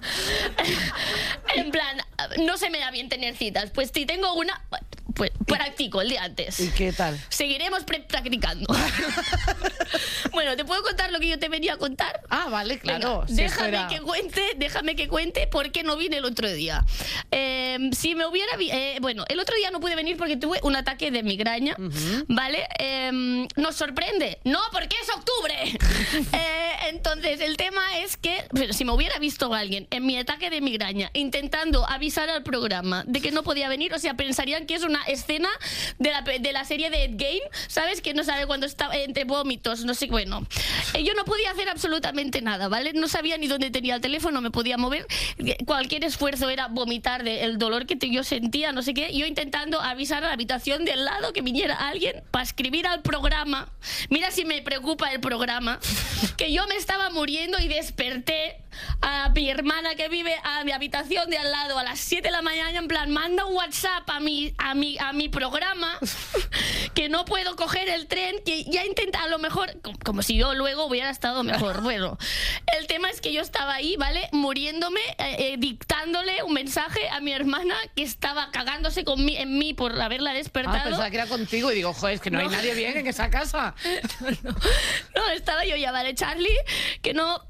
Speaker 5: En plan, no se me da bien tener citas. Pues si tengo una, pues practico el día antes.
Speaker 2: ¿Y qué tal?
Speaker 5: Seguiremos practicando. Bueno, ¿te puedo contar lo que yo te venía a contar?
Speaker 2: Ah, vale, claro.
Speaker 5: Venga,
Speaker 2: Sí,
Speaker 5: déjame que cuente por qué no vine el otro día. Si me hubiera... bueno, el otro día no pude venir porque tuve un ataque de migraña, ¿vale? ¿Nos sorprende? No, porque es octubre. Entonces, el tema es que si me hubiera visto alguien en mi ataque de migraña intentando avisar al programa de que no podía venir, o sea, pensarían que es una escena de la serie de Ed Gein, ¿sabes? Que no sabe cuándo está entre vómitos, no sé, bueno. Yo no podía hacer absolutamente nada, ¿vale? No sabía ni dónde tenía el teléfono, me podía mover. Cualquier esfuerzo era vomitar del dolor que yo sentía, no sé qué. Yo intentando avisar a la habitación de al lado que viniera alguien para escribir al programa. Mira si me preocupa el programa. Que yo me estaba muriendo y desperté a mi hermana que vive a mi habitación de al lado a las 7 de la mañana, en plan, manda un WhatsApp a mi programa que no puedo coger el tren, que ya intenta, a lo mejor, como si yo luego hubiera estado mejor. Bueno, el tema es que yo estaba ahí, ¿vale? Muriéndome, dictándole un mensaje a mi hermana que estaba cagándose en mí por haberla despertado.
Speaker 2: Ah, pensaba que era contigo y digo, joder, es que no hay nadie bien en esa casa.
Speaker 5: No, estaba yo ya, ¿vale? Charlie, que no...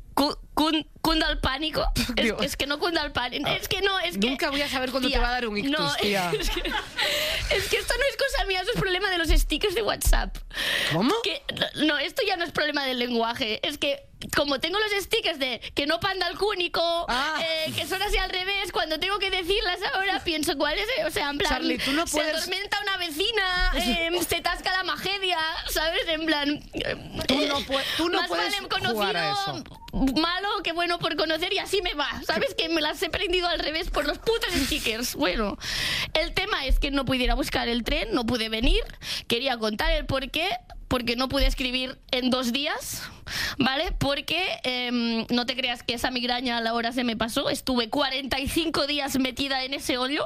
Speaker 5: cunda el pánico. Es que no cunda el pánico. Es que
Speaker 2: nunca voy a saber cuándo te va a dar un ictus,
Speaker 5: no,
Speaker 2: tía.
Speaker 5: Es que esto no es cosa mía, eso es problema de los stickers de WhatsApp.
Speaker 2: ¿Cómo?
Speaker 5: No, esto ya no es problema del lenguaje. Es que como tengo los stickers de que no panda el cúnico, que son así al revés, cuando tengo que decirlas ahora pienso cuál es, o sea, en plan,
Speaker 2: Charlie, tú no puedes...
Speaker 5: se atormenta una vecina, se tasca la magedia, ¿sabes? En plan,
Speaker 2: tú no
Speaker 5: más
Speaker 2: puedes
Speaker 5: vale conocido
Speaker 2: jugar a eso.
Speaker 5: malo que bueno por conocer, y así me va, ¿sabes? Que me las he prendido al revés por los putos stickers. Bueno, el tema es que no pudiera buscar el tren, no pude venir, quería contar el por qué. Porque no pude escribir en 2 días, ¿vale? Porque no te creas que esa migraña a la hora se me pasó. Estuve 45 días metida en ese hoyo.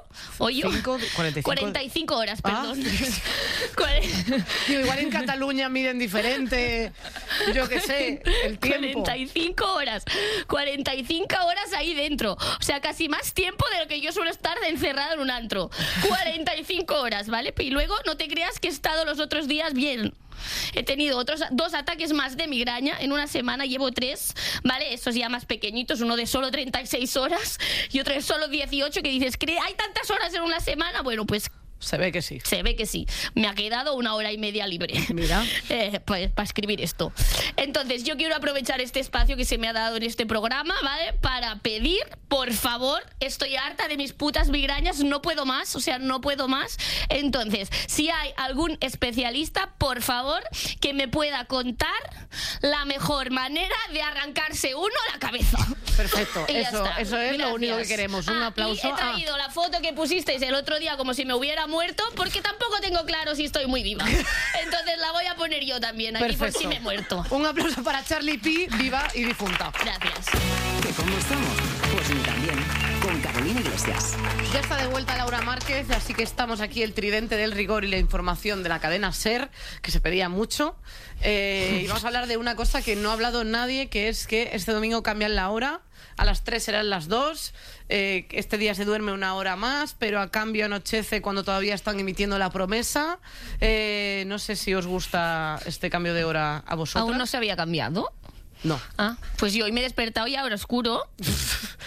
Speaker 5: 45 horas, perdón.
Speaker 2: Digo, igual en Cataluña miden diferente, yo qué sé, el tiempo.
Speaker 5: 45 horas. 45 horas ahí dentro. O sea, casi más tiempo de lo que yo suelo estar encerrada en un antro. 45 horas, ¿vale? Y luego no te creas que he estado los otros días bien. He tenido otros 2 ataques más de migraña en una semana, llevo 3, ¿vale? Esos ya más pequeñitos, uno de solo 36 horas y otro de solo 18, que dices, ¿hay tantas horas en una semana? Bueno, pues...
Speaker 2: Se ve que sí.
Speaker 5: Se ve que sí. Me ha quedado 1 hora y media libre.
Speaker 2: Mira.
Speaker 5: Pues, para escribir esto. Entonces, yo quiero aprovechar este espacio que se me ha dado en este programa, ¿vale? Para pedir, por favor, estoy harta de mis putas migrañas, no puedo más, o sea, no puedo más. Entonces, si hay algún especialista, por favor, que me pueda contar la mejor manera de arrancarse uno la cabeza.
Speaker 2: Perfecto. Eso es
Speaker 5: Gracias.
Speaker 2: lo único que queremos. Un aplauso.
Speaker 5: Y he traído la foto que pusisteis el otro día como si me hubiera muerto, porque tampoco tengo claro si estoy muy viva. Entonces la voy a poner yo también aquí. Perfecto. Por si me he muerto.
Speaker 2: Un aplauso para Charlie P, viva y difunta.
Speaker 5: Gracias.
Speaker 3: ¿Que cómo estamos? Pues ni tan bien. Con Carolina Iglesias.
Speaker 2: Ya está de vuelta Laura Márquez, así que estamos aquí, el tridente del rigor y la información de la cadena SER, que se pedía mucho. Y vamos a hablar de una cosa que no ha hablado nadie, que es que este domingo cambian la hora. A las 3 serán las 2. Este día se duerme 1 hora más, pero a cambio anochece cuando todavía están emitiendo La Promesa. No sé si os gusta este cambio de hora a vosotros.
Speaker 5: ¿Aún no se había cambiado?
Speaker 2: No.
Speaker 5: Pues yo hoy me he despertado y ahora oscuro.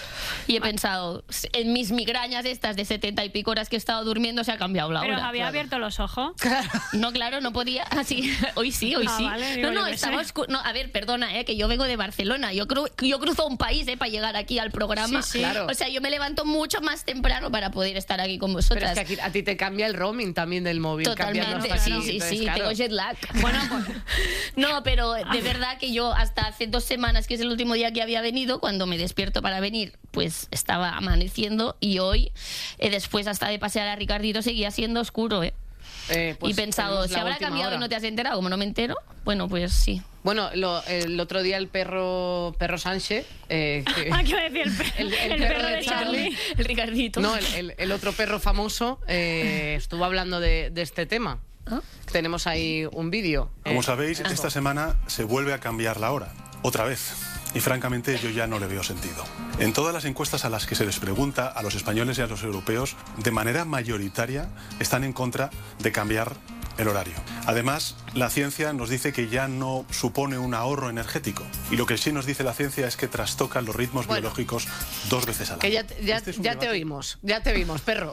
Speaker 5: Y he pensado, en mis migrañas estas de 70 y pico horas que he estado durmiendo se ha cambiado la
Speaker 1: Pero
Speaker 5: hora.
Speaker 1: había abierto los ojos.
Speaker 5: No, claro, no podía. Así, hoy sí.
Speaker 1: Vale, digo,
Speaker 5: no,
Speaker 1: yo qué
Speaker 5: estaba
Speaker 1: sé.
Speaker 5: no, a ver, perdona, que yo vengo de Barcelona. Yo cruzo un país para llegar aquí al programa.
Speaker 1: Sí, sí.
Speaker 2: Claro.
Speaker 5: O sea, yo me levanto mucho más temprano para poder estar aquí con
Speaker 2: Pero
Speaker 5: vosotras.
Speaker 2: es que aquí, a ti te cambia el roaming también del móvil.
Speaker 5: Totalmente,
Speaker 2: cambiarlo hasta
Speaker 5: sí,
Speaker 2: aquí.
Speaker 5: sí,
Speaker 2: Entonces,
Speaker 5: sí,
Speaker 2: claro.
Speaker 5: tengo jet lag. Bueno, no, pero de verdad que yo hasta hace 2 semanas, que es el último día que había venido, cuando me despierto para venir, pues estaba amaneciendo y hoy, después hasta de pasear a Ricardito, seguía siendo oscuro,
Speaker 2: Pues
Speaker 5: y he pensado,
Speaker 2: tenemos
Speaker 5: si
Speaker 2: la
Speaker 5: habrá
Speaker 2: última
Speaker 5: cambiado
Speaker 2: hora.
Speaker 5: y no te has enterado, como no me entero, bueno, pues sí.
Speaker 2: Bueno, el otro día el perro Sánchez...
Speaker 1: Ah, ¿qué iba a decir? El perro de Charlie.
Speaker 5: El Ricardito.
Speaker 2: No, el otro perro famoso estuvo hablando de este tema.
Speaker 5: ¿Ah?
Speaker 2: Tenemos ahí un vídeo.
Speaker 6: Como sabéis, esta semana se vuelve a cambiar la hora, otra vez. Y francamente yo ya no le veo sentido. En todas las encuestas a las que se les pregunta a los españoles y a los europeos, de manera mayoritaria están en contra de cambiar el horario. Además, la ciencia nos dice que ya no supone un ahorro energético. Y lo que sí nos dice la ciencia es que trastocan los ritmos biológicos 2 veces al año.
Speaker 2: Que ya
Speaker 6: Este es un
Speaker 2: te
Speaker 6: debate.
Speaker 2: oímos, ya te vimos, perro.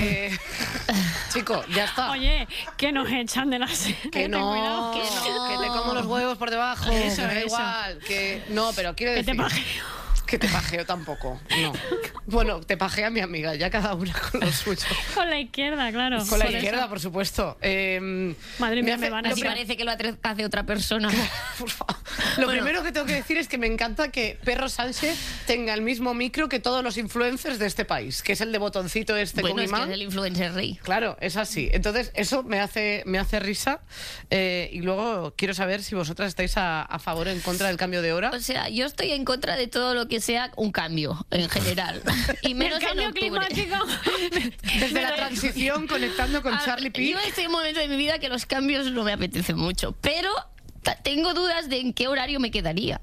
Speaker 2: Chico, ya está.
Speaker 1: Oye, que nos echan de la serie.
Speaker 2: Que
Speaker 1: Ten
Speaker 2: no,
Speaker 1: cuidado.
Speaker 5: que no.
Speaker 2: que te como los huevos por debajo,
Speaker 1: Eso,
Speaker 2: que da
Speaker 1: eso.
Speaker 2: igual, que no, pero quiero
Speaker 1: Que
Speaker 2: decir
Speaker 1: te pajeo.
Speaker 2: que te pajeo tampoco, no. Bueno, te pajea mi amiga, ya cada una con lo suyo.
Speaker 1: Con la izquierda, claro.
Speaker 2: Con la
Speaker 1: Por
Speaker 2: izquierda,
Speaker 1: eso.
Speaker 2: por supuesto.
Speaker 1: Madre mía,
Speaker 2: hace-
Speaker 1: me van a
Speaker 2: lo
Speaker 5: Así
Speaker 1: decir-
Speaker 5: parece que lo hace otra persona.
Speaker 2: Por favor. Lo primero que tengo que decir es que me encanta que Perro Sánchez tenga el mismo micro que todos los influencers de este país, que es el de botoncito este
Speaker 5: Bueno,
Speaker 2: con
Speaker 5: es que
Speaker 2: imán.
Speaker 5: es el influencer rey.
Speaker 2: Claro, es así. Entonces, eso me hace risa. Y luego quiero saber si vosotras estáis a favor o en contra del cambio de hora.
Speaker 5: O sea, yo estoy en contra de todo lo que sea un cambio en general. Y menos
Speaker 1: El cambio
Speaker 5: en octubre.
Speaker 1: climático.
Speaker 2: Desde la transición, conectando con Charlie P.
Speaker 5: Yo estoy en un momento de mi vida que los cambios no me apetecen mucho, pero tengo dudas de en qué horario me quedaría.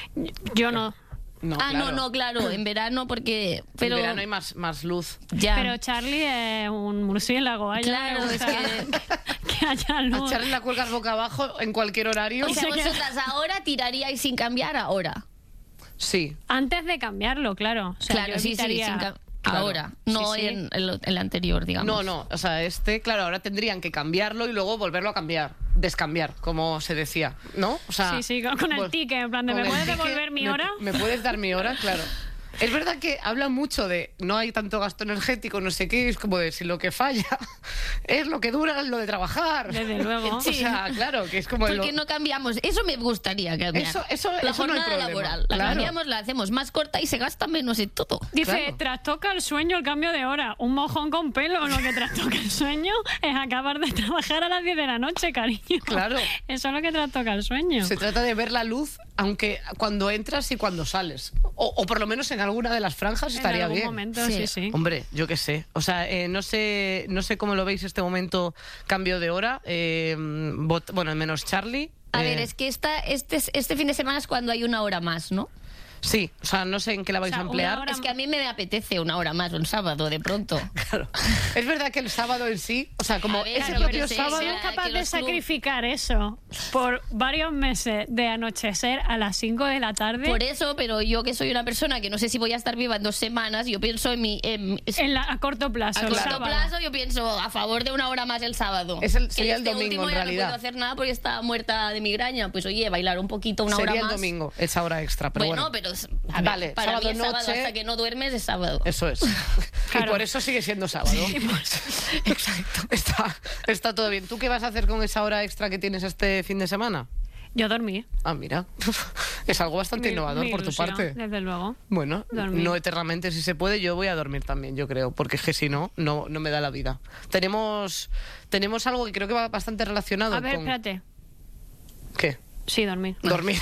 Speaker 1: Yo no.
Speaker 2: No,
Speaker 5: Claro, en verano porque... Pero
Speaker 2: En verano hay más luz.
Speaker 5: ya.
Speaker 1: Pero Charlie es un murciélago. A ella
Speaker 5: Claro,
Speaker 1: le
Speaker 5: es
Speaker 1: gusta que haya
Speaker 2: A
Speaker 1: luz.
Speaker 2: Charlie la cuelgas boca abajo en cualquier horario.
Speaker 5: O sea,
Speaker 1: se queda-
Speaker 5: vosotras ahora tiraríais sin cambiar ahora.
Speaker 2: Sí.
Speaker 1: Antes de cambiarlo, claro. O sea,
Speaker 5: Claro,
Speaker 1: yo
Speaker 5: sí,
Speaker 1: evitaría-
Speaker 5: sin
Speaker 2: Claro.
Speaker 5: ahora, no
Speaker 1: Sí, sí.
Speaker 5: en el anterior, digamos.
Speaker 2: No, o sea, claro, ahora tendrían que cambiarlo y luego volverlo a cambiar, descambiar, como se decía, ¿no? O sea,
Speaker 1: Sí, sí, con el
Speaker 2: vol-
Speaker 1: ticket, en plan de,
Speaker 2: con
Speaker 1: ¿me
Speaker 2: el
Speaker 1: puedes
Speaker 2: ticket,
Speaker 1: devolver mi hora?
Speaker 2: ¿Me puedes dar mi hora? Claro. Es verdad que hablan mucho de no hay tanto gasto energético, no sé qué, es como de si lo que falla es lo que dura lo de trabajar.
Speaker 1: Desde luego.
Speaker 2: O sea, claro, que es como
Speaker 5: ¿Por qué no cambiamos? Eso me gustaría cambiar.
Speaker 2: Eso
Speaker 5: la
Speaker 2: no hay
Speaker 5: jornada
Speaker 2: problema.
Speaker 5: laboral. La
Speaker 2: Claro.
Speaker 5: cambiamos, la hacemos más corta y se gasta menos en todo.
Speaker 1: Dice,
Speaker 2: Claro.
Speaker 1: trastoca el sueño el cambio de hora. Un mojón con pelo. Lo que trastoca el sueño es acabar de trabajar a las 10 de la noche, cariño.
Speaker 2: Claro.
Speaker 1: Eso es lo que trastoca el sueño.
Speaker 2: Se trata de ver la luz, aunque cuando entras y cuando sales. O por lo menos en alguna de las franjas
Speaker 1: En
Speaker 2: estaría
Speaker 1: algún
Speaker 2: bien.
Speaker 1: momento,
Speaker 5: Sí.
Speaker 1: sí, sí.
Speaker 2: Hombre, yo qué sé. O sea, no sé cómo lo veis este momento, cambio de hora. Bueno, menos Charlie.
Speaker 5: A ver, es que este fin de semana es cuando hay una hora más, ¿no?
Speaker 2: Sí, o sea, no sé en qué la vais
Speaker 1: O sea,
Speaker 2: a emplear.
Speaker 1: una hora
Speaker 5: Es que a mí me apetece una hora más un sábado, de pronto.
Speaker 2: Claro. Es verdad que el sábado en sí, o sea, como
Speaker 5: A ver,
Speaker 2: ese
Speaker 5: claro,
Speaker 2: propio
Speaker 5: pero sí,
Speaker 2: sábado...
Speaker 5: sí,
Speaker 1: ¿Eres capaz
Speaker 5: que
Speaker 1: de
Speaker 5: los club-
Speaker 1: sacrificar eso por varios meses de anochecer a las 5 de la tarde?
Speaker 5: Por eso, pero yo que soy una persona que no sé si voy a estar viva en 2 semanas, yo pienso
Speaker 1: A corto plazo.
Speaker 5: a
Speaker 1: el
Speaker 5: corto
Speaker 1: sábado.
Speaker 5: plazo, yo pienso a favor de una hora más el sábado.
Speaker 2: Sería el
Speaker 5: Este
Speaker 2: domingo,
Speaker 5: último
Speaker 2: en
Speaker 5: ya
Speaker 2: realidad.
Speaker 5: No puedo hacer nada porque está muerta de migraña. Pues oye, bailar un poquito una
Speaker 2: Sería
Speaker 5: hora
Speaker 2: el
Speaker 5: más.
Speaker 2: domingo, esa hora extra, pero
Speaker 5: Bueno,
Speaker 2: bueno.
Speaker 5: pero a ver,
Speaker 2: Vale,
Speaker 5: para
Speaker 2: sábado
Speaker 5: mí es sábado,
Speaker 2: noche-
Speaker 5: hasta que no duermes es sábado.
Speaker 2: Eso es.
Speaker 1: Claro.
Speaker 2: Y por eso sigue siendo sábado. Exacto. Está todo bien. ¿Tú qué vas a hacer con esa hora extra que tienes este fin de semana?
Speaker 1: Yo dormí.
Speaker 2: Ah, mira. Es algo bastante innovador por tu
Speaker 1: ilusión,
Speaker 2: parte.
Speaker 1: Desde luego.
Speaker 2: Bueno,
Speaker 1: Dormir.
Speaker 2: no eternamente si se puede, yo voy a dormir también, yo creo, porque es que si no, no me da la vida. Tenemos algo que creo que va bastante relacionado
Speaker 1: A ver,
Speaker 2: con...
Speaker 1: espérate.
Speaker 2: ¿Qué?
Speaker 1: Sí, dormir.
Speaker 2: Dormir.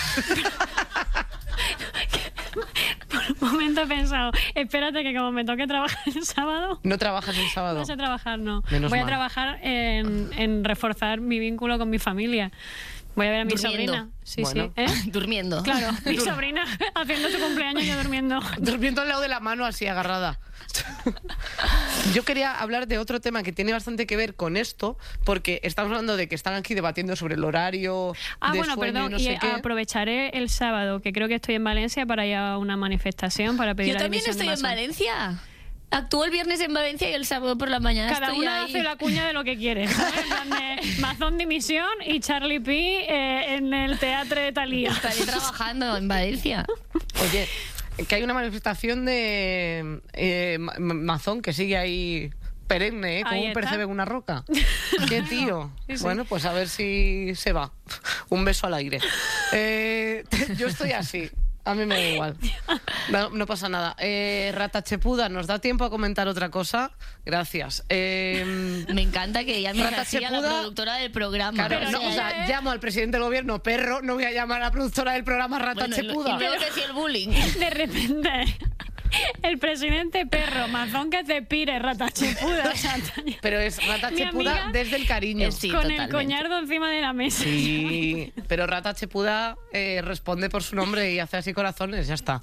Speaker 1: Por un momento he pensado, espérate que como me toque trabajar el sábado,
Speaker 2: ¿No trabajas el sábado?
Speaker 1: no sé trabajar, no.
Speaker 2: Menos
Speaker 1: Voy a
Speaker 2: mal.
Speaker 1: trabajar en reforzar mi vínculo con mi familia. Voy a ver a mi
Speaker 5: Durmiendo.
Speaker 1: sobrina. Sí,
Speaker 2: Bueno.
Speaker 1: sí. ¿Eh?
Speaker 5: Durmiendo.
Speaker 1: Claro, mi sobrina haciendo su cumpleaños y yo durmiendo.
Speaker 2: Durmiendo al lado de la mano así agarrada. Yo quería hablar de otro tema que tiene bastante que ver con esto, porque estamos hablando de que están aquí debatiendo sobre el horario de
Speaker 1: bueno,
Speaker 2: sueño
Speaker 1: perdón,
Speaker 2: y no sé qué.
Speaker 1: aprovecharé el sábado, que creo que estoy en Valencia, para ir a una manifestación para pedir
Speaker 5: Yo
Speaker 1: la
Speaker 5: también
Speaker 1: dimisión de
Speaker 5: estoy en
Speaker 1: Masón.
Speaker 5: Valencia. Actúo el viernes en Valencia y el sábado por la mañana
Speaker 1: Cada
Speaker 5: estoy
Speaker 1: una
Speaker 5: ahí.
Speaker 1: hace la cuña de lo que quiere, ¿sabes? En plan de Mazón dimisión y Charlie P en el teatro de Thalía.
Speaker 5: Estaré trabajando en Valencia.
Speaker 2: Oye, que hay una manifestación de Mazón que sigue ahí perenne, como
Speaker 1: Ahí
Speaker 2: un
Speaker 1: está.
Speaker 2: percebe en una roca. Qué tío.
Speaker 1: Sí, sí.
Speaker 2: Bueno, pues a ver si se va. Un beso al aire. Yo estoy así. A mí me da igual. No pasa nada. Rata Chepuda, ¿nos da tiempo a comentar otra cosa? Gracias.
Speaker 5: Me encanta que llames
Speaker 2: Rata
Speaker 5: así a la
Speaker 2: Chepuda.
Speaker 5: productora del programa.
Speaker 2: Claro, no, o sea, llamo al presidente del gobierno perro, no voy a llamar a la productora del programa Rata
Speaker 5: bueno,
Speaker 2: Chepuda.
Speaker 5: y luego que si el bullying.
Speaker 1: De repente, el presidente perro, Mazón que te pire, Rata Chepuda. O sea,
Speaker 2: Pero es Rata
Speaker 1: Mi
Speaker 2: Chepuda
Speaker 1: amiga-
Speaker 2: desde el cariño.
Speaker 5: Sí,
Speaker 1: con
Speaker 5: totalmente.
Speaker 1: el coñardo encima de la mesa.
Speaker 2: Sí, pero Rata Chepuda responde por su nombre y hace así corazones, ya está.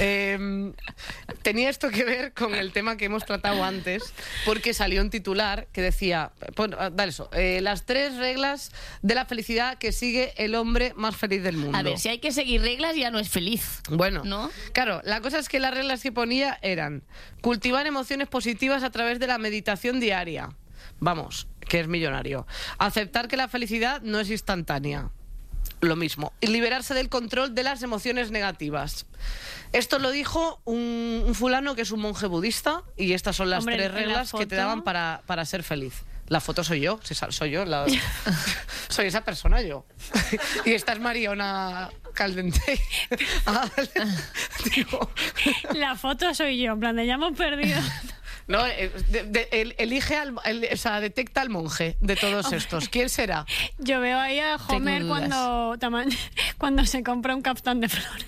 Speaker 2: Tenía esto que ver con el tema que hemos tratado antes, porque salió un titular que decía, dale eso, las 3 reglas de la felicidad que sigue el hombre más feliz del mundo.
Speaker 5: A ver, si hay que seguir reglas ya no es feliz.
Speaker 2: Bueno,
Speaker 5: ¿No?
Speaker 2: claro, la cosa es que las reglas que ponía eran cultivar emociones positivas a través de la meditación diaria. Vamos, que es millonario. Aceptar que la felicidad no es instantánea. Lo mismo. Y liberarse del control de las emociones negativas. Esto lo dijo un fulano que es un monje budista y estas son las
Speaker 1: Hombre,
Speaker 2: 3
Speaker 1: en la
Speaker 2: reglas que te
Speaker 1: foto-
Speaker 2: daban para ser feliz. La foto soy yo, soy yo, soy esa persona yo. Y esta es Mariona Caldente. Ah, digo,
Speaker 1: La foto soy yo, en plan de ya hemos perdido.
Speaker 2: no, elige o sea, detecta al monje de todos estos. ¿Quién será?
Speaker 1: Yo veo ahí a Homer
Speaker 5: Tengo dudas.
Speaker 1: cuando se compra un caftán de flores.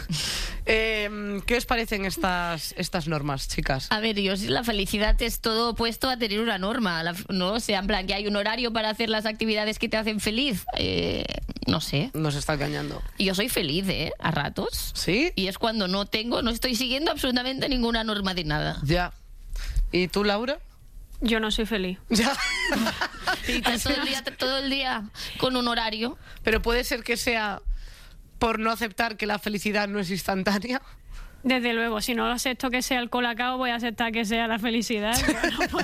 Speaker 2: ¿Qué os parecen estas normas, chicas?
Speaker 5: A ver, la felicidad es todo opuesto a tener una norma, ¿no? O sea, en plan, que hay un horario para hacer las actividades que te hacen feliz. No sé.
Speaker 2: Nos está engañando.
Speaker 5: Yo soy feliz, A ratos.
Speaker 2: ¿Sí?
Speaker 5: Y es cuando no estoy siguiendo absolutamente ninguna norma de nada.
Speaker 2: Ya. ¿Y tú, Laura?
Speaker 1: Yo no soy feliz.
Speaker 2: Ya.
Speaker 5: Y estás todo el día con un horario.
Speaker 2: Pero puede ser que sea por no aceptar que la felicidad no es instantánea.
Speaker 1: Desde luego, si no acepto que sea el colacao, voy a aceptar que sea la felicidad. Pero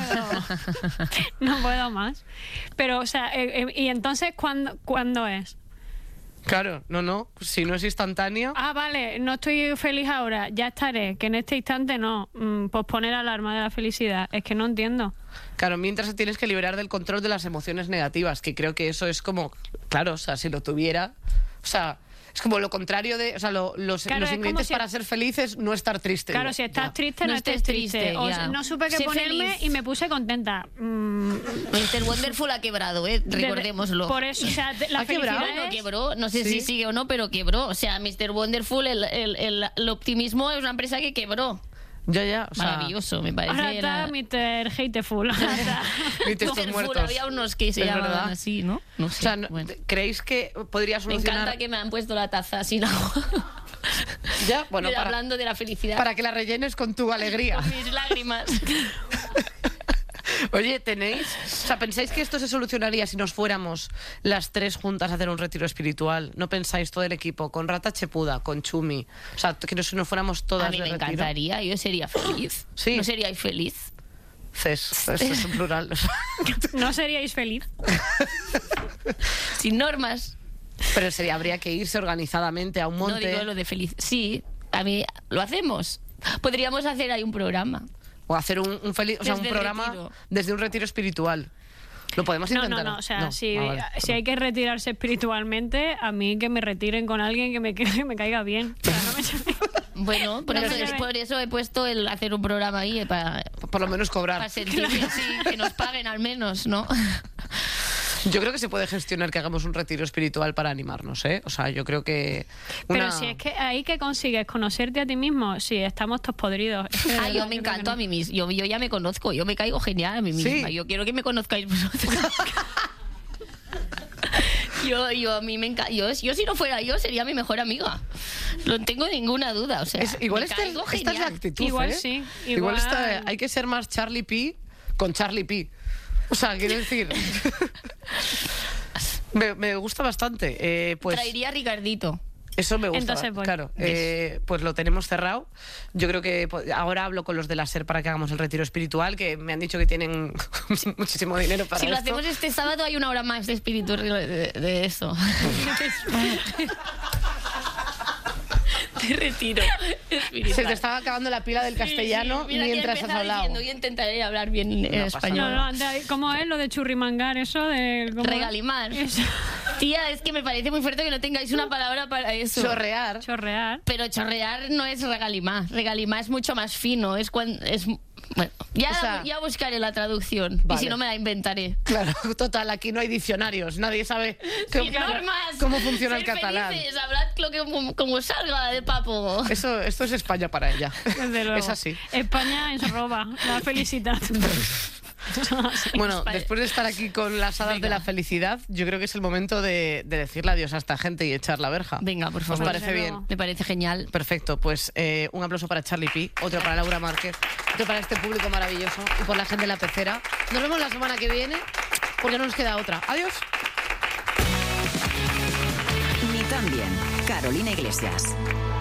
Speaker 1: no puedo más. Pero, o sea, ¿y entonces cuándo es?
Speaker 2: Claro, no. Si no es instantánea.
Speaker 1: Ah, vale, no estoy feliz ahora, ya estaré. Que en este instante no. Posponer alarma de la felicidad. Es que no entiendo.
Speaker 2: Claro, mientras te tienes que liberar del control de las emociones negativas, que creo que eso es como, claro, o sea, si lo tuviera, o sea, es como lo contrario de, o sea, los
Speaker 1: Claro, es como
Speaker 2: ingredientes
Speaker 1: si-
Speaker 2: para ser felices, no estar triste.
Speaker 1: Claro, si estás triste, no
Speaker 5: No
Speaker 1: estés
Speaker 5: estés
Speaker 1: triste.
Speaker 5: triste,
Speaker 1: O
Speaker 5: ya.
Speaker 1: sea, no supe qué
Speaker 5: Sé
Speaker 1: ponerme
Speaker 5: feliz.
Speaker 1: y me puse contenta.
Speaker 5: Mr. Wonderful ha quebrado, recordémoslo.
Speaker 1: Por eso, o sea, la
Speaker 2: ¿Ha quebrado?
Speaker 1: felicidad
Speaker 5: Bueno,
Speaker 1: es-
Speaker 5: quebró, no sé
Speaker 2: Sí.
Speaker 5: si sigue o no, pero quebró. O sea, Mr. Wonderful, el optimismo es una empresa que quebró.
Speaker 2: Ya, o sea,
Speaker 5: Maravilloso, me parece.
Speaker 1: Ahora está Mr. Hateful. Ahora está.
Speaker 2: Viste estos
Speaker 5: Mr. Full,
Speaker 2: muertos.
Speaker 5: había unos que se
Speaker 2: Es
Speaker 5: llamaban
Speaker 2: verdad.
Speaker 5: así, ¿no? No
Speaker 2: O
Speaker 5: sé.
Speaker 2: sea,
Speaker 5: bueno.
Speaker 2: ¿creéis que podría
Speaker 5: Me
Speaker 2: solucionar?
Speaker 5: encanta que me han puesto la taza sin agua.
Speaker 2: Ya, bueno,
Speaker 5: Mira,
Speaker 2: para,
Speaker 5: hablando de la felicidad.
Speaker 2: para que la rellenes con tu alegría.
Speaker 5: Con mis lágrimas.
Speaker 2: Oye, ¿pensáis que esto se solucionaría si nos fuéramos las 3 juntas a hacer un retiro espiritual? ¿No pensáis todo el equipo? Con Rata Chepuda, con Chumi. O sea, que si nos fuéramos todas
Speaker 5: A mí
Speaker 2: de
Speaker 5: me
Speaker 2: retiro.
Speaker 5: encantaría, yo sería feliz.
Speaker 2: Sí.
Speaker 5: ¿No seríais feliz?
Speaker 2: Esto es en plural.
Speaker 1: ¿No seríais feliz?
Speaker 5: Sin normas.
Speaker 2: Pero habría que irse organizadamente a un
Speaker 5: No
Speaker 2: monte
Speaker 5: digo lo de feliz. Sí, a mí lo hacemos. Podríamos hacer ahí un programa.
Speaker 2: o hacer un
Speaker 5: Desde el
Speaker 2: programa
Speaker 5: retiro.
Speaker 2: desde un retiro espiritual. Lo podemos intentar.
Speaker 1: No. O sea,
Speaker 2: No.
Speaker 1: si,
Speaker 2: Ah, vale,
Speaker 1: si hay que retirarse espiritualmente, a mí que me retiren con alguien que me caiga bien. O sea, no me-
Speaker 5: Bueno, por,
Speaker 1: No,
Speaker 5: eso,
Speaker 1: pero-
Speaker 5: por eso he puesto el hacer un programa ahí para
Speaker 2: Por lo menos cobrar.
Speaker 5: sentir que sí, que nos paguen al menos, ¿no?
Speaker 2: Yo creo que se puede gestionar que hagamos un retiro espiritual para animarnos, ¿eh? O sea, yo creo que...
Speaker 1: Pero si es que ahí que consigues conocerte a ti mismo, si estamos todos podridos. Es que de
Speaker 5: Ah,
Speaker 1: verdad
Speaker 5: yo me
Speaker 1: que
Speaker 5: encanto a
Speaker 1: no.
Speaker 5: mí misma. Yo ya me conozco, yo me caigo genial a mí misma.
Speaker 2: Sí.
Speaker 5: Yo quiero que me conozcáis vosotros. Yo a mí me encanta. Yo si no fuera yo, sería mi mejor amiga. No tengo ninguna duda. O sea,
Speaker 2: igual
Speaker 5: me
Speaker 2: esta
Speaker 5: caigo
Speaker 2: es la
Speaker 5: genial.
Speaker 2: actitud,
Speaker 1: Igual
Speaker 2: ¿eh?
Speaker 1: sí,
Speaker 2: Igual
Speaker 1: igual.
Speaker 2: hay que ser más Charlie P con Charlie P. O sea, quiero decir... me gusta bastante. Pues
Speaker 5: Traería a Ricardito.
Speaker 2: eso me gusta.
Speaker 1: Entonces, pues,
Speaker 2: claro. Pues lo tenemos cerrado. Yo creo que ahora hablo con los de la SER para que hagamos el retiro espiritual, que me han dicho que tienen muchísimo dinero para
Speaker 5: Si lo
Speaker 2: esto.
Speaker 5: hacemos este sábado, hay una hora más de espíritu de eso. De retiro espiritual.
Speaker 2: Se te estaba acabando la pila del castellano
Speaker 5: Sí, mira,
Speaker 2: mientras
Speaker 5: ya
Speaker 2: has
Speaker 5: empezaba
Speaker 2: hablado.
Speaker 5: diciendo, y intentaré hablar bien
Speaker 2: pasa
Speaker 5: español.
Speaker 1: No, ¿cómo es lo de churrimangar? Eso de... ¿cómo es?
Speaker 5: Regalimar.
Speaker 1: Eso.
Speaker 5: Tía, es que me parece muy fuerte que no tengáis una palabra para eso.
Speaker 2: Chorrear.
Speaker 1: Chorrear.
Speaker 5: Pero chorrear no es regalimar. Regalimar es mucho más fino. Es cuando... Bueno, ya buscaré la traducción.
Speaker 2: Vale.
Speaker 5: Y si no, me la inventaré.
Speaker 2: Claro, total, aquí no hay diccionarios. Nadie sabe
Speaker 5: Normas,
Speaker 2: cómo funciona el
Speaker 5: sed
Speaker 2: catalán.
Speaker 5: felices, hablad lo que como salga de papo.
Speaker 2: Esto es España para ella.
Speaker 1: Desde luego.
Speaker 2: Es así.
Speaker 1: España ens roba la felicidad.
Speaker 2: Bueno,
Speaker 5: España.
Speaker 2: después de estar aquí con las hadas de la felicidad, yo creo que es el momento de decirle adiós a esta gente y echar la verja.
Speaker 5: Venga, por favor.
Speaker 2: ¿Os parece
Speaker 1: Desde
Speaker 2: bien?
Speaker 1: luego.
Speaker 5: Me parece genial.
Speaker 2: Perfecto, pues un aplauso para Charlie P, otro para Laura Márquez, otro para este público maravilloso y por la gente de la pecera. Nos vemos la semana que viene porque no nos queda otra. Adiós.
Speaker 3: Ni tan bien. Carolina Iglesias.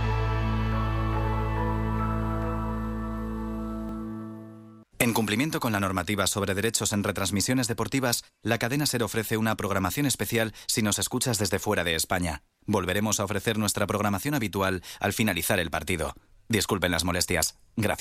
Speaker 7: En cumplimiento con la normativa sobre derechos en retransmisiones deportivas, la cadena SER ofrece una programación especial si nos escuchas desde fuera de España. Volveremos a ofrecer nuestra programación habitual al finalizar el partido. Disculpen las molestias. Gracias.